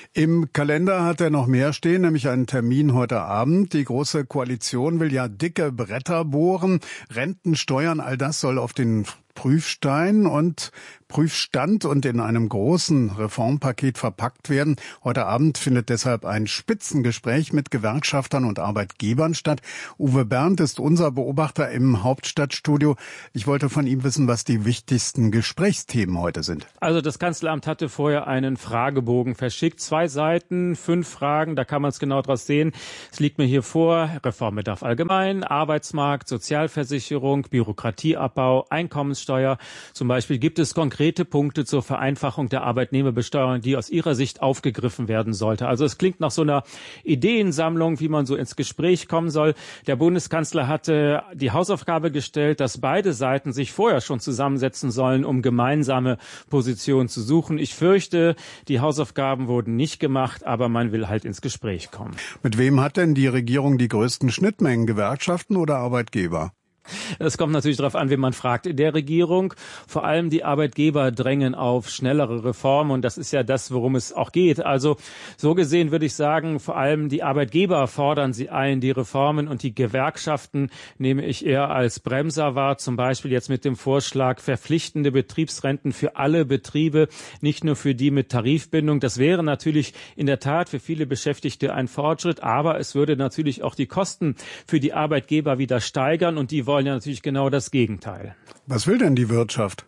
Im Kalender hat er noch mehr stehen, nämlich einen Termin heute Abend. Die Große Koalition will ja dicke Bretter bohren, Renten, Steuern, all das soll auf den Prüfstein und Prüfstand und in einem großen Reformpaket verpackt werden. Heute Abend findet deshalb ein Spitzengespräch mit Gewerkschaftern und Arbeitgebern statt. Uwe Berndt ist unser Beobachter im Hauptstadtstudio. Ich wollte von ihm wissen, was die wichtigsten Gesprächsthemen heute sind. Also das Kanzleramt hatte vorher einen Fragebogen verschickt. Zwei Seiten, fünf Fragen, da kann man es genau draus sehen. Es liegt mir hier vor: Reformbedarf allgemein, Arbeitsmarkt, Sozialversicherung, Bürokratieabbau, Einkommenssteuer. Zum Beispiel gibt es konkrete Punkte zur Vereinfachung der Arbeitnehmerbesteuerung, die aus Ihrer Sicht aufgegriffen werden sollte. Also es klingt nach so einer Ideensammlung, wie man so ins Gespräch kommen soll. Der Bundeskanzler hatte die Hausaufgabe gestellt, dass beide Seiten sich vorher schon zusammensetzen sollen, um gemeinsame Positionen zu suchen. Ich fürchte, die Hausaufgaben wurden nicht gemacht, aber man will halt ins Gespräch kommen. Mit wem hat denn die Regierung die größten Schnittmengen, Gewerkschaften oder Arbeitgeber? Es kommt natürlich darauf an, wen man fragt. In der Regierung, vor allem die Arbeitgeber drängen auf schnellere Reformen und das ist ja das, worum es auch geht. Also so gesehen würde ich sagen, vor allem die Arbeitgeber fordern sie ein, die Reformen, und die Gewerkschaften nehme ich eher als Bremser wahr. Zum Beispiel jetzt mit dem Vorschlag verpflichtende Betriebsrenten für alle Betriebe, nicht nur für die mit Tarifbindung. Das wäre natürlich in der Tat für viele Beschäftigte ein Fortschritt, aber es würde natürlich auch die Kosten für die Arbeitgeber wieder steigern und die wollen ja natürlich genau das Gegenteil. Was will denn die Wirtschaft?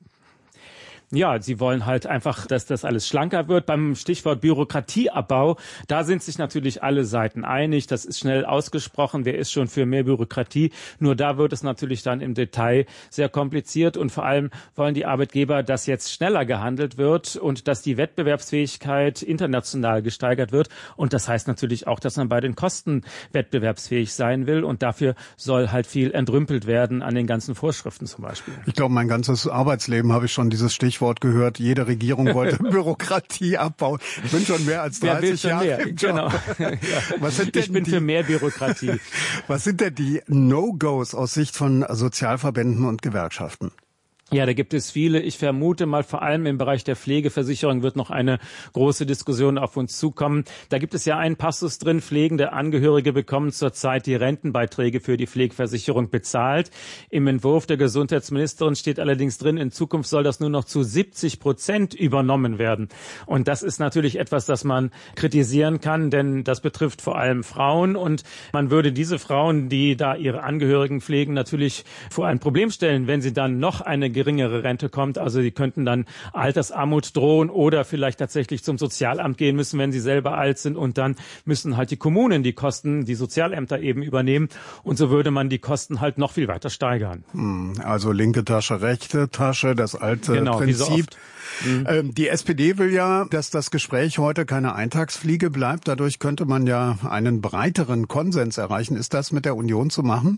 Ja, sie wollen halt einfach, dass das alles schlanker wird. Beim Stichwort Bürokratieabbau, da sind sich natürlich alle Seiten einig. Das ist schnell ausgesprochen. Wer ist schon für mehr Bürokratie? Nur da wird es natürlich dann im Detail sehr kompliziert. Und vor allem wollen die Arbeitgeber, dass jetzt schneller gehandelt wird und dass die Wettbewerbsfähigkeit international gesteigert wird. Und das heißt natürlich auch, dass man bei den Kosten wettbewerbsfähig sein will. Und dafür soll halt viel entrümpelt werden an den ganzen Vorschriften zum Beispiel. Ich glaube, mein ganzes Arbeitsleben habe ich schon dieses Stichwort gehört. Jede Regierung wollte Bürokratie abbauen. Ich bin schon mehr als dreißig Jahre mehr? im Job. Genau. Ja. Was sind denn ich bin die, für mehr Bürokratie. Was sind denn die No-Gos aus Sicht von Sozialverbänden und Gewerkschaften? Ja, da gibt es viele. Ich vermute mal, vor allem im Bereich der Pflegeversicherung wird noch eine große Diskussion auf uns zukommen. Da gibt es ja einen Passus drin: Pflegende Angehörige bekommen zurzeit die Rentenbeiträge für die Pflegeversicherung bezahlt. Im Entwurf der Gesundheitsministerin steht allerdings drin, in Zukunft soll das nur noch zu siebzig Prozent übernommen werden. Und das ist natürlich etwas, das man kritisieren kann, denn das betrifft vor allem Frauen. Und man würde diese Frauen, die da ihre Angehörigen pflegen, natürlich vor ein Problem stellen, wenn sie dann noch eine geringere Rente kommt. Also die könnten dann Altersarmut drohen oder vielleicht tatsächlich zum Sozialamt gehen müssen, wenn sie selber alt sind. Und dann müssen halt die Kommunen die Kosten, die Sozialämter eben übernehmen. Und so würde man die Kosten halt noch viel weiter steigern. Also linke Tasche, rechte Tasche, das alte genau, Prinzip. Wie so oft. Mhm. Die S P D will ja, dass das Gespräch heute keine Eintagsfliege bleibt. Dadurch könnte man ja einen breiteren Konsens erreichen. Ist das mit der Union zu machen?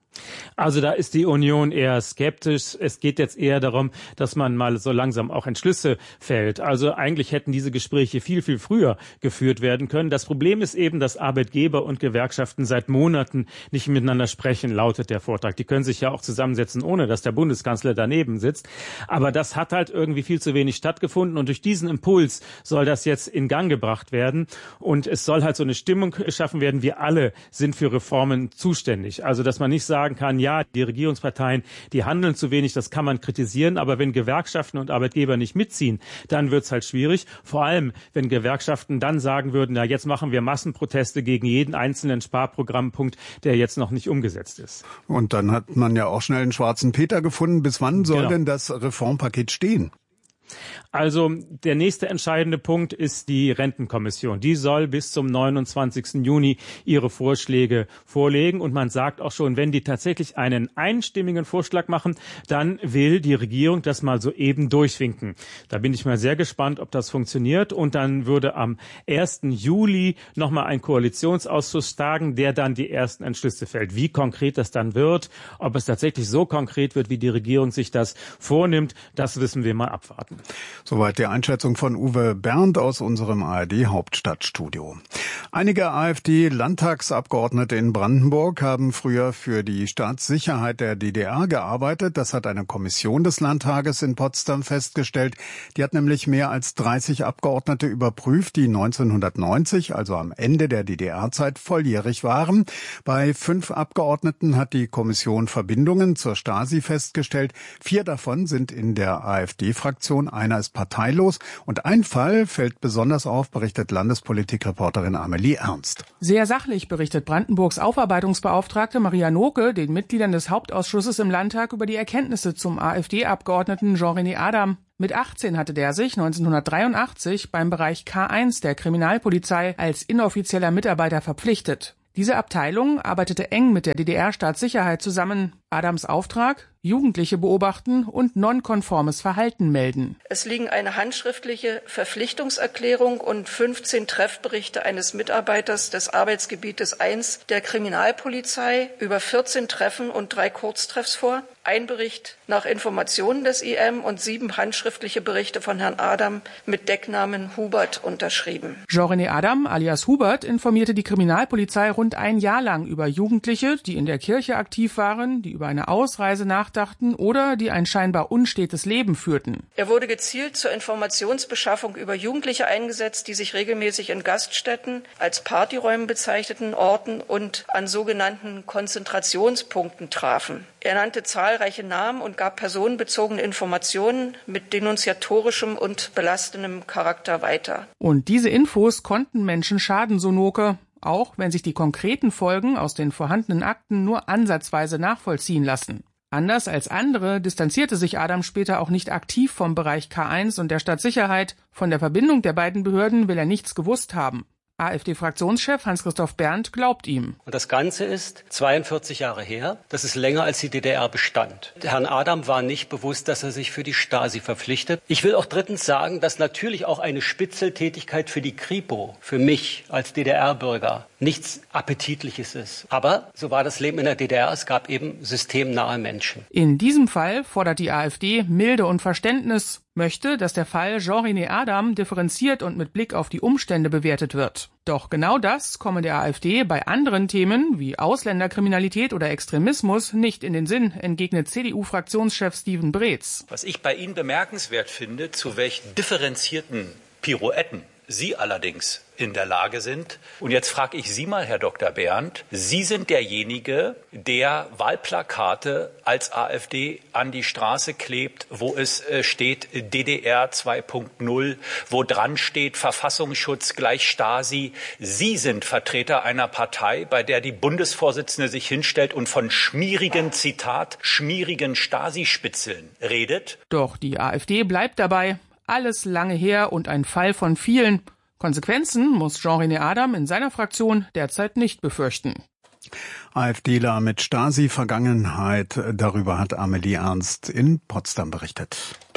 Also da ist die Union eher skeptisch. Es geht jetzt eher darum, dass man mal so langsam auch Entschlüsse fällt. Also eigentlich hätten diese Gespräche viel, viel früher geführt werden können. Das Problem ist eben, dass Arbeitgeber und Gewerkschaften seit Monaten nicht miteinander sprechen, lautet der Vortrag. Die können sich ja auch zusammensetzen, ohne dass der Bundeskanzler daneben sitzt. Aber das hat halt irgendwie viel zu wenig stattgefunden. Und durch diesen Impuls soll das jetzt in Gang gebracht werden. Und es soll halt so eine Stimmung geschaffen werden, wir alle sind für Reformen zuständig. Also dass man nicht sagen kann, ja, die Regierungsparteien, die handeln zu wenig, das kann man kritisieren, aber wenn Gewerkschaften und Arbeitgeber nicht mitziehen, dann wird's halt schwierig. Vor allem, wenn Gewerkschaften dann sagen würden, na, jetzt machen wir Massenproteste gegen jeden einzelnen Sparprogrammpunkt, der jetzt noch nicht umgesetzt ist. Und dann hat man ja auch schnell einen schwarzen Peter gefunden. Bis wann soll genau. denn das Reformpaket stehen? Also der nächste entscheidende Punkt ist die Rentenkommission. Die soll bis zum neunundzwanzigsten Juni ihre Vorschläge vorlegen. Und man sagt auch schon, wenn die tatsächlich einen einstimmigen Vorschlag machen, dann will die Regierung das mal so eben durchwinken. Da bin ich mal sehr gespannt, ob das funktioniert. Und dann würde am ersten Juli nochmal ein Koalitionsausschuss tagen, der dann die ersten Entschlüsse fällt. Wie konkret das dann wird, ob es tatsächlich so konkret wird, wie die Regierung sich das vornimmt, das wissen wir mal abwarten. Soweit die Einschätzung von Uwe Bernd aus unserem A R D-Hauptstadtstudio. Einige AfD-Landtagsabgeordnete in Brandenburg haben früher für die Staatssicherheit der D D R gearbeitet. Das hat eine Kommission des Landtages in Potsdam festgestellt. Die hat nämlich mehr als dreißig Abgeordnete überprüft, die neunzehnhundertneunzig, also am Ende der D D R-Zeit, volljährig waren. Bei fünf Abgeordneten hat die Kommission Verbindungen zur Stasi festgestellt. Vier davon sind in der AfD-Fraktion. Einer ist parteilos. Und ein Fall fällt besonders auf, berichtet Landespolitikreporterin Amelie Ernst. Sehr sachlich berichtet Brandenburgs Aufarbeitungsbeauftragte Maria Noke den Mitgliedern des Hauptausschusses im Landtag über die Erkenntnisse zum AfD-Abgeordneten Jean-René Adam. Mit achtzehn hatte der sich neunzehnhundertdreiundachtzig beim Bereich K eins der Kriminalpolizei als inoffizieller Mitarbeiter verpflichtet. Diese Abteilung arbeitete eng mit der D D R-Staatssicherheit zusammen. Adams Auftrag? Jugendliche beobachten und nonkonformes Verhalten melden. Es liegen eine handschriftliche Verpflichtungserklärung und fünfzehn Treffberichte eines Mitarbeiters des Arbeitsgebietes eins der Kriminalpolizei über vierzehn Treffen und drei Kurztreffs vor. Ein Bericht nach Informationen des I M und sieben handschriftliche Berichte von Herrn Adam mit Decknamen Hubert unterschrieben. Jean-René Adam alias Hubert informierte die Kriminalpolizei rund ein Jahr lang über Jugendliche, die in der Kirche aktiv waren, die über eine Ausreise nachdachten oder die ein scheinbar unstetes Leben führten. Er wurde gezielt zur Informationsbeschaffung über Jugendliche eingesetzt, die sich regelmäßig in Gaststätten, als Partyräumen bezeichneten Orten und an sogenannten Konzentrationspunkten trafen. Er nannte zahlreiche Namen und gab personenbezogene Informationen mit denunziatorischem und belastendem Charakter weiter. Und diese Infos konnten Menschen schaden, so Noke, auch wenn sich die konkreten Folgen aus den vorhandenen Akten nur ansatzweise nachvollziehen lassen. Anders als andere distanzierte sich Adam später auch nicht aktiv vom Bereich K eins und der Stadtsicherheit. Von der Verbindung der beiden Behörden will er nichts gewusst haben. AfD-Fraktionschef Hans-Christoph Berndt glaubt ihm. Und das Ganze ist zweiundvierzig Jahre her. Das ist länger, als die D D R bestand. Herrn Adam war nicht bewusst, dass er sich für die Stasi verpflichtet. Ich will auch drittens sagen, dass natürlich auch eine Spitzeltätigkeit für die Kripo, für mich als D D R-Bürger, nichts Appetitliches ist. Aber so war das Leben in der D D R. Es gab eben systemnahe Menschen. In diesem Fall fordert die AfD Milde und Verständnis, möchte, dass der Fall Jean-René Adam differenziert und mit Blick auf die Umstände bewertet wird. Doch genau das komme der AfD bei anderen Themen wie Ausländerkriminalität oder Extremismus nicht in den Sinn, entgegnet C D U-Fraktionschef Steven Breetz. Was ich bei Ihnen bemerkenswert finde, zu welchen differenzierten Pirouetten Sie allerdings in der Lage sind. Und jetzt frage ich Sie mal, Herr Doktor Berndt, Sie sind derjenige, der Wahlplakate als AfD an die Straße klebt, wo es äh, steht D D R zwei Punkt null, wo dran steht Verfassungsschutz gleich Stasi. Sie sind Vertreter einer Partei, bei der die Bundesvorsitzende sich hinstellt und von schmierigen, Zitat, schmierigen Stasi-Spitzeln redet. Doch die AfD bleibt dabei. Alles lange her und ein Fall von vielen. Konsequenzen muss Jean-René Adam in seiner Fraktion derzeit nicht befürchten. AfDler mit Stasi-Vergangenheit, darüber hat Amelie Ernst in Potsdam berichtet.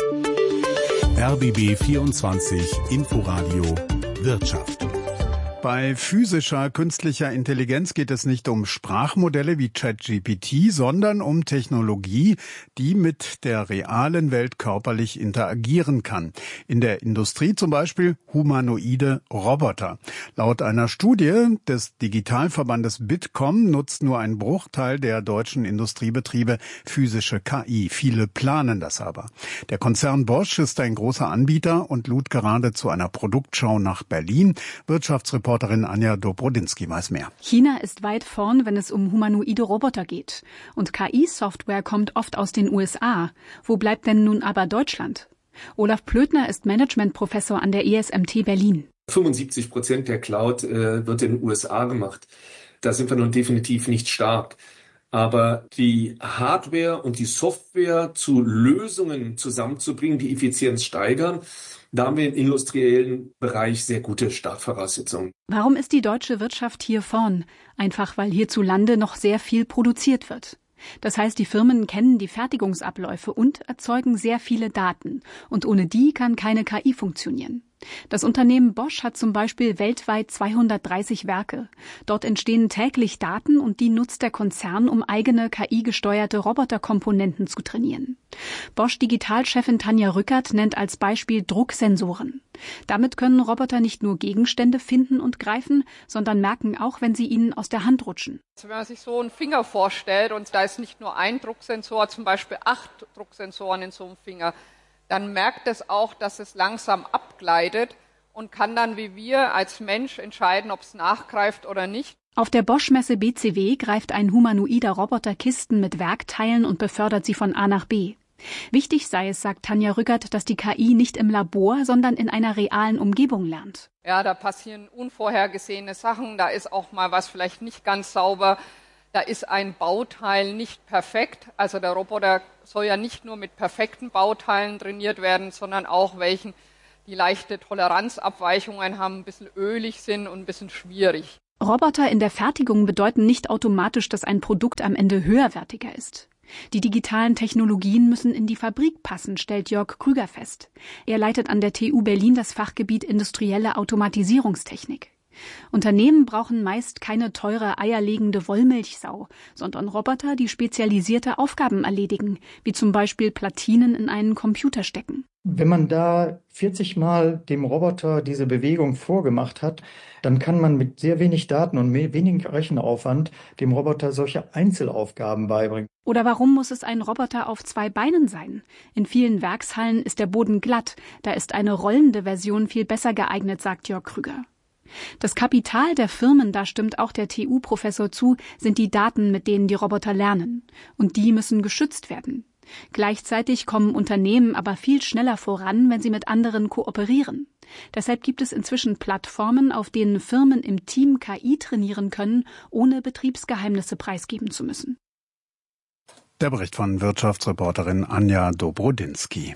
R B B vierundzwanzig Inforadio Wirtschaft. Bei physischer künstlicher Intelligenz geht es nicht um Sprachmodelle wie ChatGPT, sondern um Technologie, die mit der realen Welt körperlich interagieren kann. In der Industrie zum Beispiel humanoide Roboter. Laut einer Studie des Digitalverbandes Bitkom nutzt nur ein Bruchteil der deutschen Industriebetriebe physische K I. Viele planen das aber. Der Konzern Bosch ist ein großer Anbieter und lud gerade zu einer Produktschau nach Berlin. Wirtschaftsreporterin Anja Dobrodinsky weiß mehr. China ist weit vorn, wenn es um humanoide Roboter geht. Und K I-Software kommt oft aus den U S A. Wo bleibt denn nun aber Deutschland? Olaf Plötner ist Managementprofessor an der E S M T Berlin. fünfundsiebzig Prozent der Cloud äh, wird in den U S A gemacht. Da sind wir nun definitiv nicht stark. Aber die Hardware und die Software zu Lösungen zusammenzubringen, die Effizienz steigern, da haben wir im industriellen Bereich sehr gute Startvoraussetzungen. Warum ist die deutsche Wirtschaft hier vorn? Einfach weil hierzulande noch sehr viel produziert wird. Das heißt, die Firmen kennen die Fertigungsabläufe und erzeugen sehr viele Daten. Und ohne die kann keine K I funktionieren. Das Unternehmen Bosch hat zum Beispiel weltweit zweihundertdreißig Werke. Dort entstehen täglich Daten und die nutzt der Konzern, um eigene K I-gesteuerte Roboterkomponenten zu trainieren. Bosch-Digitalchefin Tanja Rückert nennt als Beispiel Drucksensoren. Damit können Roboter nicht nur Gegenstände finden und greifen, sondern merken auch, wenn sie ihnen aus der Hand rutschen. Also wenn man sich so einen Finger vorstellt und da ist nicht nur ein Drucksensor, zum Beispiel acht Drucksensoren in so einem Finger, dann merkt es auch, dass es langsam abgleitet und kann dann wie wir als Mensch entscheiden, ob es nachgreift oder nicht. Auf der Bosch-Messe B C W greift ein humanoider Roboter Kisten mit Werkteilen und befördert sie von A nach B. Wichtig sei es, sagt Tanja Rückert, dass die K I nicht im Labor, sondern in einer realen Umgebung lernt. Ja, da passieren unvorhergesehene Sachen, da ist auch mal was vielleicht nicht ganz sauber. Da ist ein Bauteil nicht perfekt. Also der Roboter soll ja nicht nur mit perfekten Bauteilen trainiert werden, sondern auch welchen, die leichte Toleranzabweichungen haben, ein bisschen ölig sind und ein bisschen schwierig. Roboter in der Fertigung bedeuten nicht automatisch, dass ein Produkt am Ende höherwertiger ist. Die digitalen Technologien müssen in die Fabrik passen, stellt Jörg Krüger fest. Er leitet an der T U Berlin das Fachgebiet Industrielle Automatisierungstechnik. Unternehmen brauchen meist keine teure eierlegende Wollmilchsau, sondern Roboter, die spezialisierte Aufgaben erledigen, wie zum Beispiel Platinen in einen Computer stecken. Wenn man da vierzig Mal dem Roboter diese Bewegung vorgemacht hat, dann kann man mit sehr wenig Daten und wenig Rechenaufwand dem Roboter solche Einzelaufgaben beibringen. Oder warum muss es ein Roboter auf zwei Beinen sein? In vielen Werkshallen ist der Boden glatt, da ist eine rollende Version viel besser geeignet, sagt Jörg Krüger. Das Kapital der Firmen, da stimmt auch der T U-Professor zu, sind die Daten, mit denen die Roboter lernen. Und die müssen geschützt werden. Gleichzeitig kommen Unternehmen aber viel schneller voran, wenn sie mit anderen kooperieren. Deshalb gibt es inzwischen Plattformen, auf denen Firmen im Team K I trainieren können, ohne Betriebsgeheimnisse preisgeben zu müssen. Der Bericht von Wirtschaftsreporterin Anja Dobrodinsky.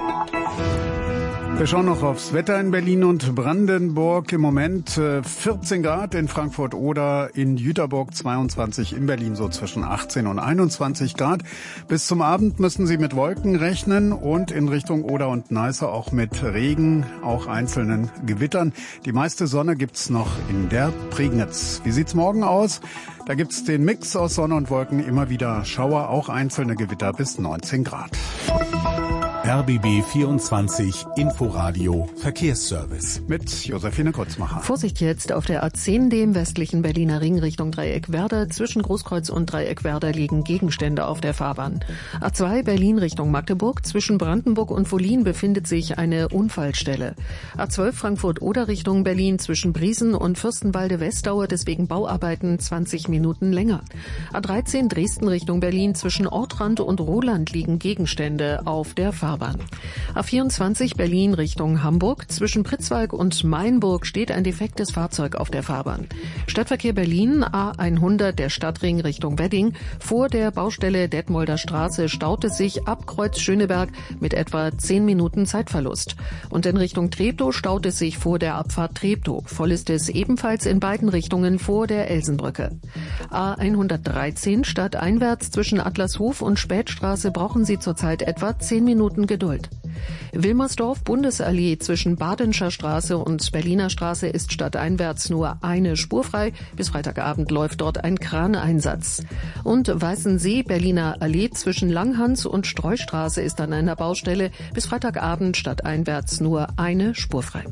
Wir schauen noch aufs Wetter in Berlin und Brandenburg. Im Moment vierzehn Grad in Frankfurt-Oder, in Jüterburg zweiundzwanzig, in Berlin so zwischen achtzehn und einundzwanzig Grad. Bis zum Abend müssen Sie mit Wolken rechnen und in Richtung Oder und Neiße auch mit Regen, auch einzelnen Gewittern. Die meiste Sonne gibt's noch in der Prignitz. Wie sieht's morgen aus? Da gibt's den Mix aus Sonne und Wolken, immer wieder Schauer, auch einzelne Gewitter bis neunzehn Grad. R B B vierundzwanzig Inforadio Verkehrsservice. Mit Josephine Kurzmacher. Vorsicht jetzt auf der A zehn, dem westlichen Berliner Ring Richtung Dreieckwerder. Zwischen Großkreuz und Dreieckwerder liegen Gegenstände auf der Fahrbahn. A zwei Berlin Richtung Magdeburg. Zwischen Brandenburg und Wollin befindet sich eine Unfallstelle. A zwölf Frankfurt-Oder Richtung Berlin. Zwischen Briesen und Fürstenwalde West dauert es wegen Bauarbeiten zwanzig Minuten länger. A dreizehn Dresden Richtung Berlin. Zwischen Ortrand und Roland liegen Gegenstände auf der Fahrbahn. A vierundzwanzig Berlin Richtung Hamburg. Zwischen Pritzwalk und Mainburg steht ein defektes Fahrzeug auf der Fahrbahn. Stadtverkehr Berlin, A hundert, der Stadtring Richtung Wedding. Vor der Baustelle Detmolder Straße staut es sich ab Kreuz Schöneberg mit etwa zehn Minuten Zeitverlust. Und in Richtung Treptow staut es sich vor der Abfahrt Treptow. Voll ist es ebenfalls in beiden Richtungen vor der Elsenbrücke. A hundertdreizehn stadteinwärts zwischen Adlershof und Spätstraße brauchen Sie zurzeit etwa zehn Minuten Geduld. Wilmersdorf Bundesallee zwischen Badenscher Straße und Berliner Straße ist stadteinwärts nur eine Spur frei. Bis Freitagabend läuft dort ein Kraneinsatz. Und Weißensee Berliner Allee zwischen Langhans und Streustraße ist an einer Baustelle. Bis Freitagabend stadteinwärts nur eine Spur frei.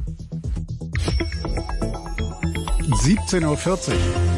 siebzehn Uhr vierzig.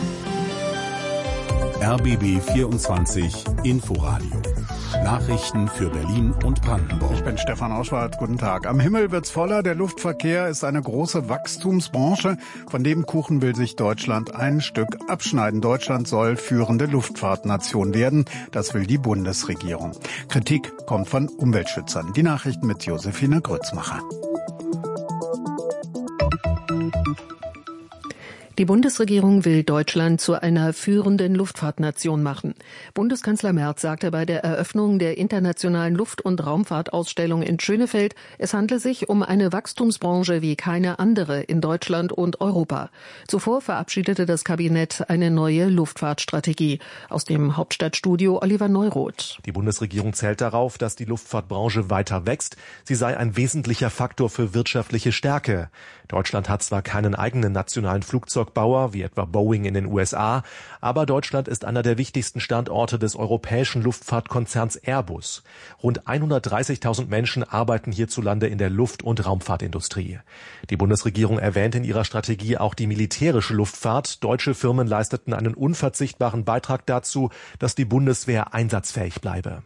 R B B vierundzwanzig Inforadio. Nachrichten für Berlin und Brandenburg. Ich bin Stefan Auschwart. Guten Tag. Am Himmel wird's voller. Der Luftverkehr ist eine große Wachstumsbranche. Von dem Kuchen will sich Deutschland ein Stück abschneiden. Deutschland soll führende Luftfahrtnation werden. Das will die Bundesregierung. Kritik kommt von Umweltschützern. Die Nachrichten mit Josephine Grützmacher. Die Bundesregierung will Deutschland zu einer führenden Luftfahrtnation machen. Bundeskanzler Merz sagte bei der Eröffnung der internationalen Luft- und Raumfahrtausstellung in Schönefeld, es handle sich um eine Wachstumsbranche wie keine andere in Deutschland und Europa. Zuvor verabschiedete das Kabinett eine neue Luftfahrtstrategie. Aus dem Hauptstadtstudio Oliver Neuroth. Die Bundesregierung zählt darauf, dass die Luftfahrtbranche weiter wächst. Sie sei ein wesentlicher Faktor für wirtschaftliche Stärke. Deutschland hat zwar keinen eigenen nationalen Flugzeugbauer, wie etwa Boeing in den U S A, aber Deutschland ist einer der wichtigsten Standorte des europäischen Luftfahrtkonzerns Airbus. Rund hundertdreißigtausend Menschen arbeiten hierzulande in der Luft- und Raumfahrtindustrie. Die Bundesregierung erwähnt in ihrer Strategie auch die militärische Luftfahrt. Deutsche Firmen leisteten einen unverzichtbaren Beitrag dazu, dass die Bundeswehr einsatzfähig bleibe.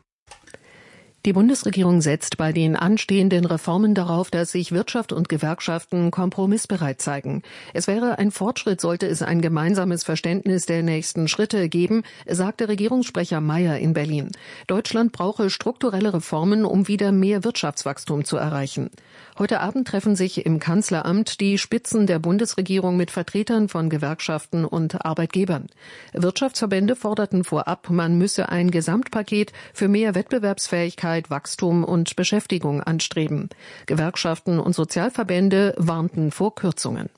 Die Bundesregierung setzt bei den anstehenden Reformen darauf, dass sich Wirtschaft und Gewerkschaften kompromissbereit zeigen. Es wäre ein Fortschritt, sollte es ein gemeinsames Verständnis der nächsten Schritte geben, sagte Regierungssprecher Mayer in Berlin. Deutschland brauche strukturelle Reformen, um wieder mehr Wirtschaftswachstum zu erreichen. Heute Abend treffen sich im Kanzleramt die Spitzen der Bundesregierung mit Vertretern von Gewerkschaften und Arbeitgebern. Wirtschaftsverbände forderten vorab, man müsse ein Gesamtpaket für mehr Wettbewerbsfähigkeit, Wachstum und Beschäftigung anstreben. Gewerkschaften und Sozialverbände warnten vor Kürzungen.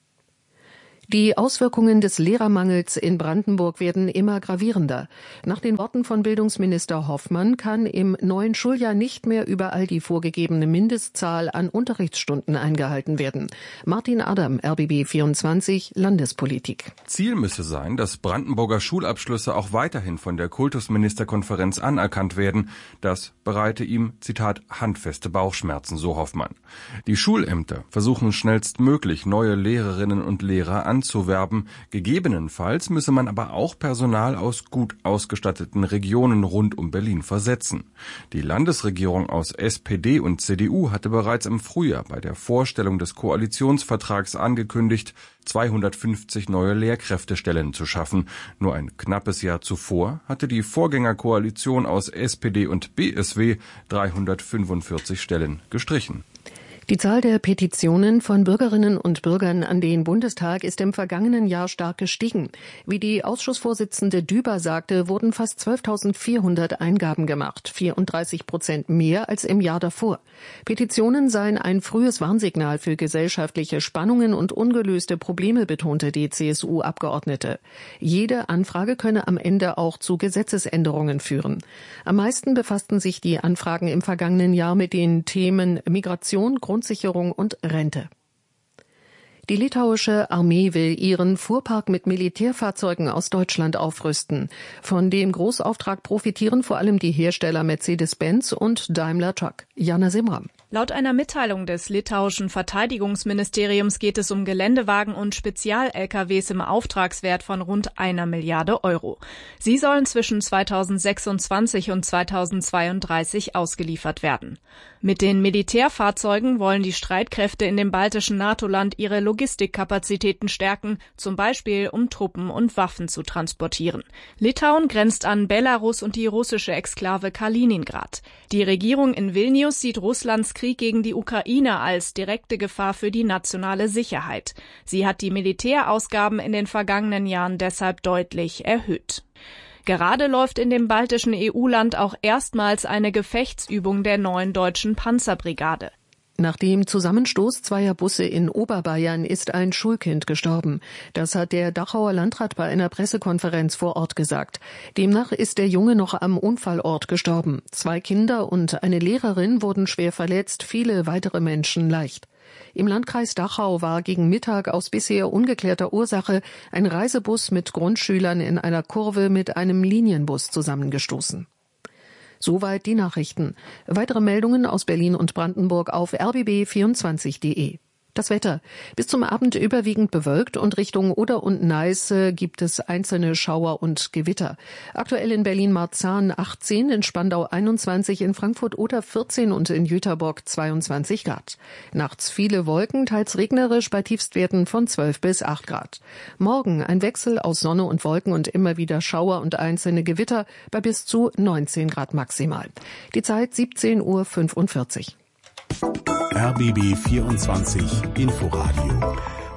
Die Auswirkungen des Lehrermangels in Brandenburg werden immer gravierender. Nach den Worten von Bildungsminister Hoffmann kann im neuen Schuljahr nicht mehr überall die vorgegebene Mindestzahl an Unterrichtsstunden eingehalten werden. Martin Adam, R B B vierundzwanzig, Landespolitik. Ziel müsse sein, dass Brandenburger Schulabschlüsse auch weiterhin von der Kultusministerkonferenz anerkannt werden. Das bereite ihm, Zitat, handfeste Bauchschmerzen, so Hoffmann. Die Schulämter versuchen schnellstmöglich neue Lehrerinnen und Lehrer anzuwerben. anzuwerben. Gegebenenfalls müsse man aber auch Personal aus gut ausgestatteten Regionen rund um Berlin versetzen. Die Landesregierung aus S P D und C D U hatte bereits im Frühjahr bei der Vorstellung des Koalitionsvertrags angekündigt, zweihundertfünfzig neue Lehrkräftestellen zu schaffen. Nur ein knappes Jahr zuvor hatte die Vorgängerkoalition aus S P D und B S W dreihundertfünfundvierzig Stellen gestrichen. Die Zahl der Petitionen von Bürgerinnen und Bürgern an den Bundestag ist im vergangenen Jahr stark gestiegen. Wie die Ausschussvorsitzende Düber sagte, wurden fast zwölftausendvierhundert Eingaben gemacht, vierunddreißig Prozent mehr als im Jahr davor. Petitionen seien ein frühes Warnsignal für gesellschaftliche Spannungen und ungelöste Probleme, betonte die C S U-Abgeordnete. Jede Anfrage könne am Ende auch zu Gesetzesänderungen führen. Am meisten befassten sich die Anfragen im vergangenen Jahr mit den Themen Migration, Grundsicherung und Rente. Die litauische Armee will ihren Fuhrpark mit Militärfahrzeugen aus Deutschland aufrüsten. Von dem Großauftrag profitieren vor allem die Hersteller Mercedes-Benz und Daimler Truck. Jana Simram. Laut einer Mitteilung des litauischen Verteidigungsministeriums geht es um Geländewagen und Spezial-L K Ws im Auftragswert von rund einer Milliarde Euro. Sie sollen zwischen zweitausendsechsundzwanzig und zweitausendzweiunddreißig ausgeliefert werden. Mit den Militärfahrzeugen wollen die Streitkräfte in dem baltischen NATO-Land ihre Logistikkapazitäten stärken, zum Beispiel um Truppen und Waffen zu transportieren. Litauen grenzt an Belarus und die russische Exklave Kaliningrad. Die Regierung in Vilnius sieht Russlands Krieg gegen die Ukraine als direkte Gefahr für die nationale Sicherheit. Sie hat die Militärausgaben in den vergangenen Jahren deshalb deutlich erhöht. Gerade läuft in dem baltischen E U-Land auch erstmals eine Gefechtsübung der neuen deutschen Panzerbrigade. Nach dem Zusammenstoß zweier Busse in Oberbayern ist ein Schulkind gestorben. Das hat der Dachauer Landrat bei einer Pressekonferenz vor Ort gesagt. Demnach ist der Junge noch am Unfallort gestorben. Zwei Kinder und eine Lehrerin wurden schwer verletzt, viele weitere Menschen leicht. Im Landkreis Dachau war gegen Mittag aus bisher ungeklärter Ursache ein Reisebus mit Grundschülern in einer Kurve mit einem Linienbus zusammengestoßen. Soweit die Nachrichten. Weitere Meldungen aus Berlin und Brandenburg auf r b b vierundzwanzig punkt de. Das Wetter. Bis zum Abend überwiegend bewölkt und Richtung Oder und Neiße gibt es einzelne Schauer und Gewitter. Aktuell in Berlin-Marzahn achtzehn, in Spandau einundzwanzig, in Frankfurt-Oder vierzehn und in Jüterbock zweiundzwanzig Grad. Nachts viele Wolken, teils regnerisch bei Tiefstwerten von zwölf bis acht Grad. Morgen ein Wechsel aus Sonne und Wolken und immer wieder Schauer und einzelne Gewitter bei bis zu neunzehn Grad maximal. Die Zeit siebzehn Uhr fünfundvierzig. R B B vierundzwanzig Inforadio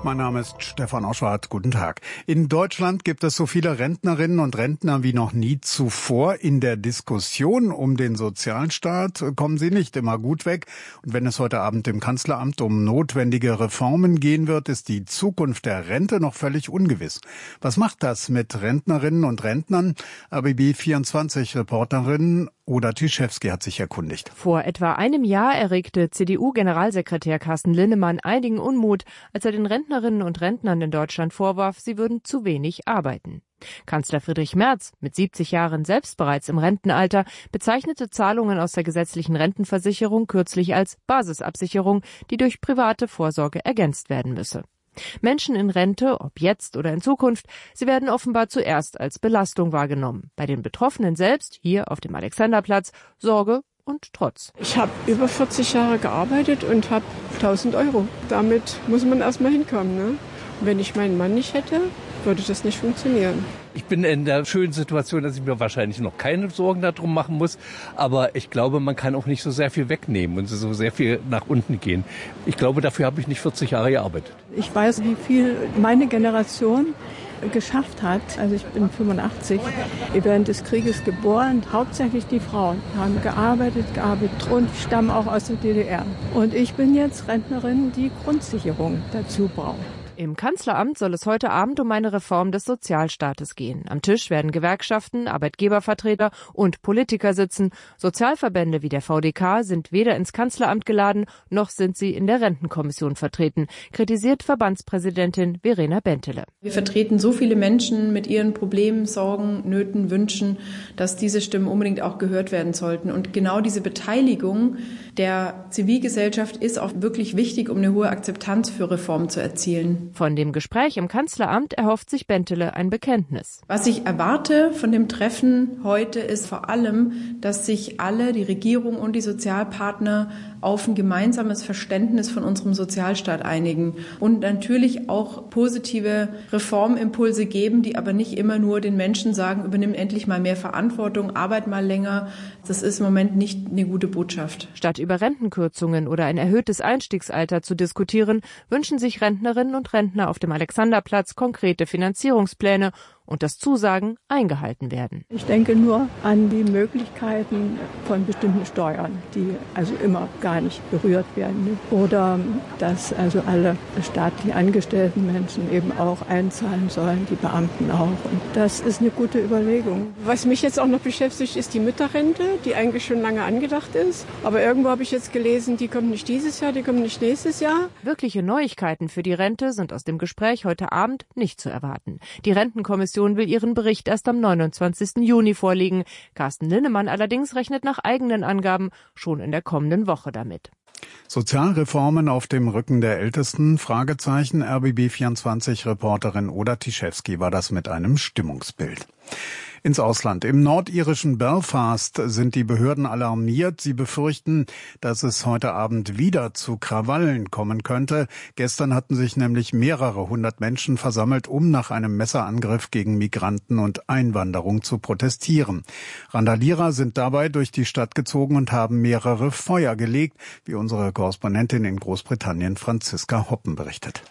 Mein Name ist Stefan Oschwart. Guten Tag. In Deutschland gibt es so viele Rentnerinnen und Rentner wie noch nie zuvor. In der Diskussion um den Sozialstaat kommen sie nicht immer gut weg. Und wenn es heute Abend im Kanzleramt um notwendige Reformen gehen wird, ist die Zukunft der Rente noch völlig ungewiss. Was macht das mit Rentnerinnen und Rentnern? R B B vierundzwanzig-Reporterin Oda Tischewski hat sich erkundigt. Vor etwa einem Jahr erregte C D U-Generalsekretär Carsten Linnemann einigen Unmut, als er den Rentnerinnen und Rentnern in Deutschland vorwarf, sie würden zu wenig arbeiten. Kanzler Friedrich Merz, mit siebzig Jahren selbst bereits im Rentenalter, bezeichnete Zahlungen aus der gesetzlichen Rentenversicherung kürzlich als Basisabsicherung, die durch private Vorsorge ergänzt werden müsse. Menschen in Rente, ob jetzt oder in Zukunft, sie werden offenbar zuerst als Belastung wahrgenommen. Bei den Betroffenen selbst, hier auf dem Alexanderplatz, Sorge und Trotz. Ich habe über vierzig Jahre gearbeitet und habe tausend Euro. Damit muss man erstmal hinkommen, ne? Wenn ich meinen Mann nicht hätte, würde das nicht funktionieren. Ich bin in der schönen Situation, dass ich mir wahrscheinlich noch keine Sorgen darum machen muss. Aber ich glaube, man kann auch nicht so sehr viel wegnehmen und so sehr viel nach unten gehen. Ich glaube, dafür habe ich nicht vierzig Jahre gearbeitet. Ich weiß, wie viel meine Generation geschafft hat. Also ich bin fünfundachtzig, während des Krieges geboren. Hauptsächlich die Frauen haben gearbeitet, gearbeitet und stammen auch aus der D D R. Und ich bin jetzt Rentnerin, die Grundsicherung dazu braucht. Im Kanzleramt soll es heute Abend um eine Reform des Sozialstaates gehen. Am Tisch werden Gewerkschaften, Arbeitgebervertreter und Politiker sitzen. Sozialverbände wie der V D K sind weder ins Kanzleramt geladen, noch sind sie in der Rentenkommission vertreten, kritisiert Verbandspräsidentin Verena Bentele. Wir vertreten so viele Menschen mit ihren Problemen, Sorgen, Nöten, Wünschen, dass diese Stimmen unbedingt auch gehört werden sollten. Und genau diese Beteiligung der Zivilgesellschaft ist auch wirklich wichtig, um eine hohe Akzeptanz für Reformen zu erzielen. Von dem Gespräch im Kanzleramt erhofft sich Bentele ein Bekenntnis. Was ich erwarte von dem Treffen heute ist vor allem, dass sich alle, die Regierung und die Sozialpartner, auf ein gemeinsames Verständnis von unserem Sozialstaat einigen und natürlich auch positive Reformimpulse geben, die aber nicht immer nur den Menschen sagen, übernimm endlich mal mehr Verantwortung, arbeit mal länger. Das ist im Moment nicht eine gute Botschaft. Statt über Rentenkürzungen oder ein erhöhtes Einstiegsalter zu diskutieren, wünschen sich Rentnerinnen und Rentner auf dem Alexanderplatz konkrete Finanzierungspläne und dass Zusagen eingehalten werden. Ich denke nur an die Möglichkeiten von bestimmten Steuern, die also immer gar nicht berührt werden. Oder dass also alle staatlich angestellten Menschen eben auch einzahlen sollen, die Beamten auch. Und das ist eine gute Überlegung. Was mich jetzt auch noch beschäftigt, ist die Mütterrente, die eigentlich schon lange angedacht ist. Aber irgendwo habe ich jetzt gelesen, die kommt nicht dieses Jahr, die kommt nicht nächstes Jahr. Wirkliche Neuigkeiten für die Rente sind aus dem Gespräch heute Abend nicht zu erwarten. Die Rentenkommission will ihren Bericht erst am neunundzwanzigsten Juni vorlegen. Carsten Linnemann allerdings rechnet nach eigenen Angaben schon in der kommenden Woche damit. Sozialreformen auf dem Rücken der Ältesten? Fragezeichen. R B B vierundzwanzig-Reporterin Oda Tischewski war das mit einem Stimmungsbild. Ins Ausland. Im nordirischen Belfast sind die Behörden alarmiert. Sie befürchten, dass es heute Abend wieder zu Krawallen kommen könnte. Gestern hatten sich nämlich mehrere hundert Menschen versammelt, um nach einem Messerangriff gegen Migranten und Einwanderung zu protestieren. Randalierer sind dabei durch die Stadt gezogen und haben mehrere Feuer gelegt, wie unsere Korrespondentin in Großbritannien Franziska Hoppen berichtet.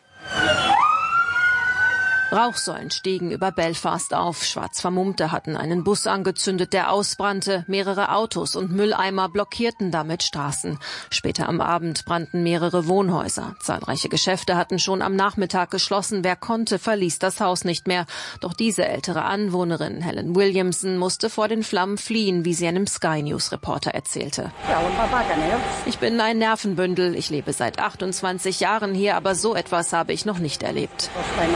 Rauchsäulen stiegen über Belfast auf. Schwarz Vermummte hatten einen Bus angezündet, der ausbrannte. Mehrere Autos und Mülleimer blockierten damit Straßen. Später am Abend brannten mehrere Wohnhäuser. Zahlreiche Geschäfte hatten schon am Nachmittag geschlossen. Wer konnte, verließ das Haus nicht mehr. Doch diese ältere Anwohnerin, Helen Williamson, musste vor den Flammen fliehen, wie sie einem Sky News Reporter erzählte. Ich bin ein Nervenbündel. Ich lebe seit achtundzwanzig Jahren hier, aber so etwas habe ich noch nicht erlebt.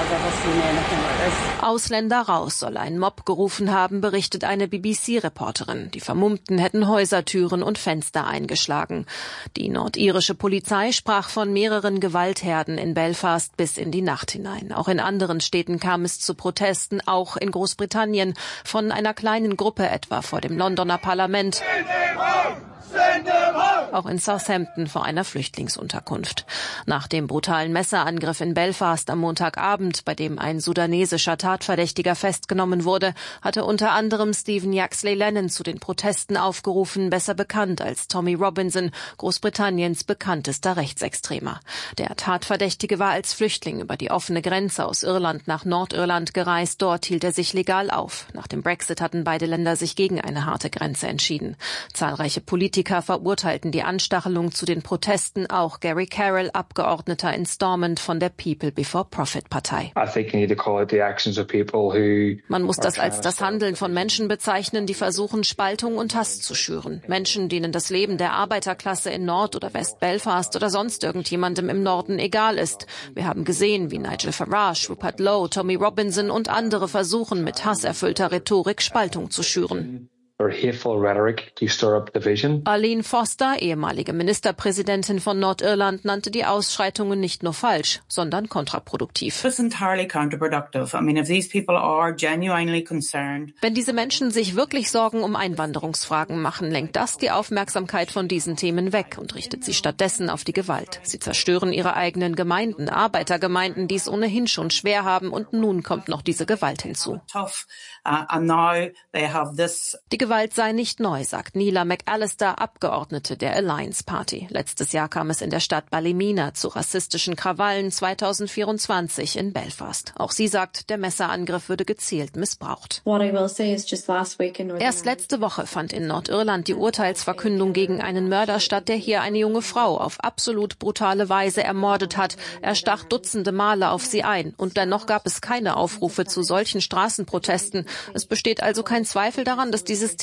Ausländer raus soll ein Mob gerufen haben, berichtet eine B B C-Reporterin. Die Vermummten hätten Häusertüren und Fenster eingeschlagen. Die nordirische Polizei sprach von mehreren Gewaltherden in Belfast bis in die Nacht hinein. Auch in anderen Städten kam es zu Protesten, auch in Großbritannien, von einer kleinen Gruppe etwa vor dem Londoner Parlament. auch in Southampton vor einer Flüchtlingsunterkunft. Nach dem brutalen Messerangriff in Belfast am Montagabend, bei dem ein sudanesischer Tatverdächtiger festgenommen wurde, hatte unter anderem Stephen Yaxley Lennon zu den Protesten aufgerufen, besser bekannt als Tommy Robinson, Großbritanniens bekanntester Rechtsextremer. Der Tatverdächtige war als Flüchtling über die offene Grenze aus Irland nach Nordirland gereist. Dort hielt er sich legal auf. Nach dem Brexit hatten beide Länder sich gegen eine harte Grenze entschieden. Zahlreiche Politiker verurteilten die Anstachelung zu den Protesten, auch Gary Carroll, Abgeordneter in Stormont von der People Before Profit Partei. Man muss das als das Handeln von Menschen bezeichnen, die versuchen, Spaltung und Hass zu schüren. Menschen, denen das Leben der Arbeiterklasse in Nord- oder West-Belfast oder sonst irgendjemandem im Norden egal ist. Wir haben gesehen, wie Nigel Farage, Rupert Lowe, Tommy Robinson und andere versuchen, mit hasserfüllter Rhetorik Spaltung zu schüren. Arlene Foster, ehemalige Ministerpräsidentin von Nordirland, nannte die Ausschreitungen nicht nur falsch, sondern kontraproduktiv. Wenn diese Menschen sich wirklich Sorgen um Einwanderungsfragen machen, lenkt das die Aufmerksamkeit von diesen Themen weg und richtet sie stattdessen auf die Gewalt. Sie zerstören ihre eigenen Gemeinden, Arbeitergemeinden, die es ohnehin schon schwer haben, und nun kommt noch diese Gewalt hinzu. Die Gewalt sei nicht neu, sagt Neela McAllister, Abgeordnete der Alliance Party. Letztes Jahr kam es in der Stadt Ballymena zu rassistischen Krawallen, zweitausendvierundzwanzig in Belfast. Auch sie sagt, der Messerangriff würde gezielt missbraucht. Erst letzte Woche fand in Nordirland die Urteilsverkündung gegen einen Mörder statt, der hier eine junge Frau auf absolut brutale Weise ermordet hat. Er stach Dutzende Male auf sie ein. Und dennoch gab es keine Aufrufe zu solchen Straßenprotesten. Es besteht also kein Zweifel daran, dass dieses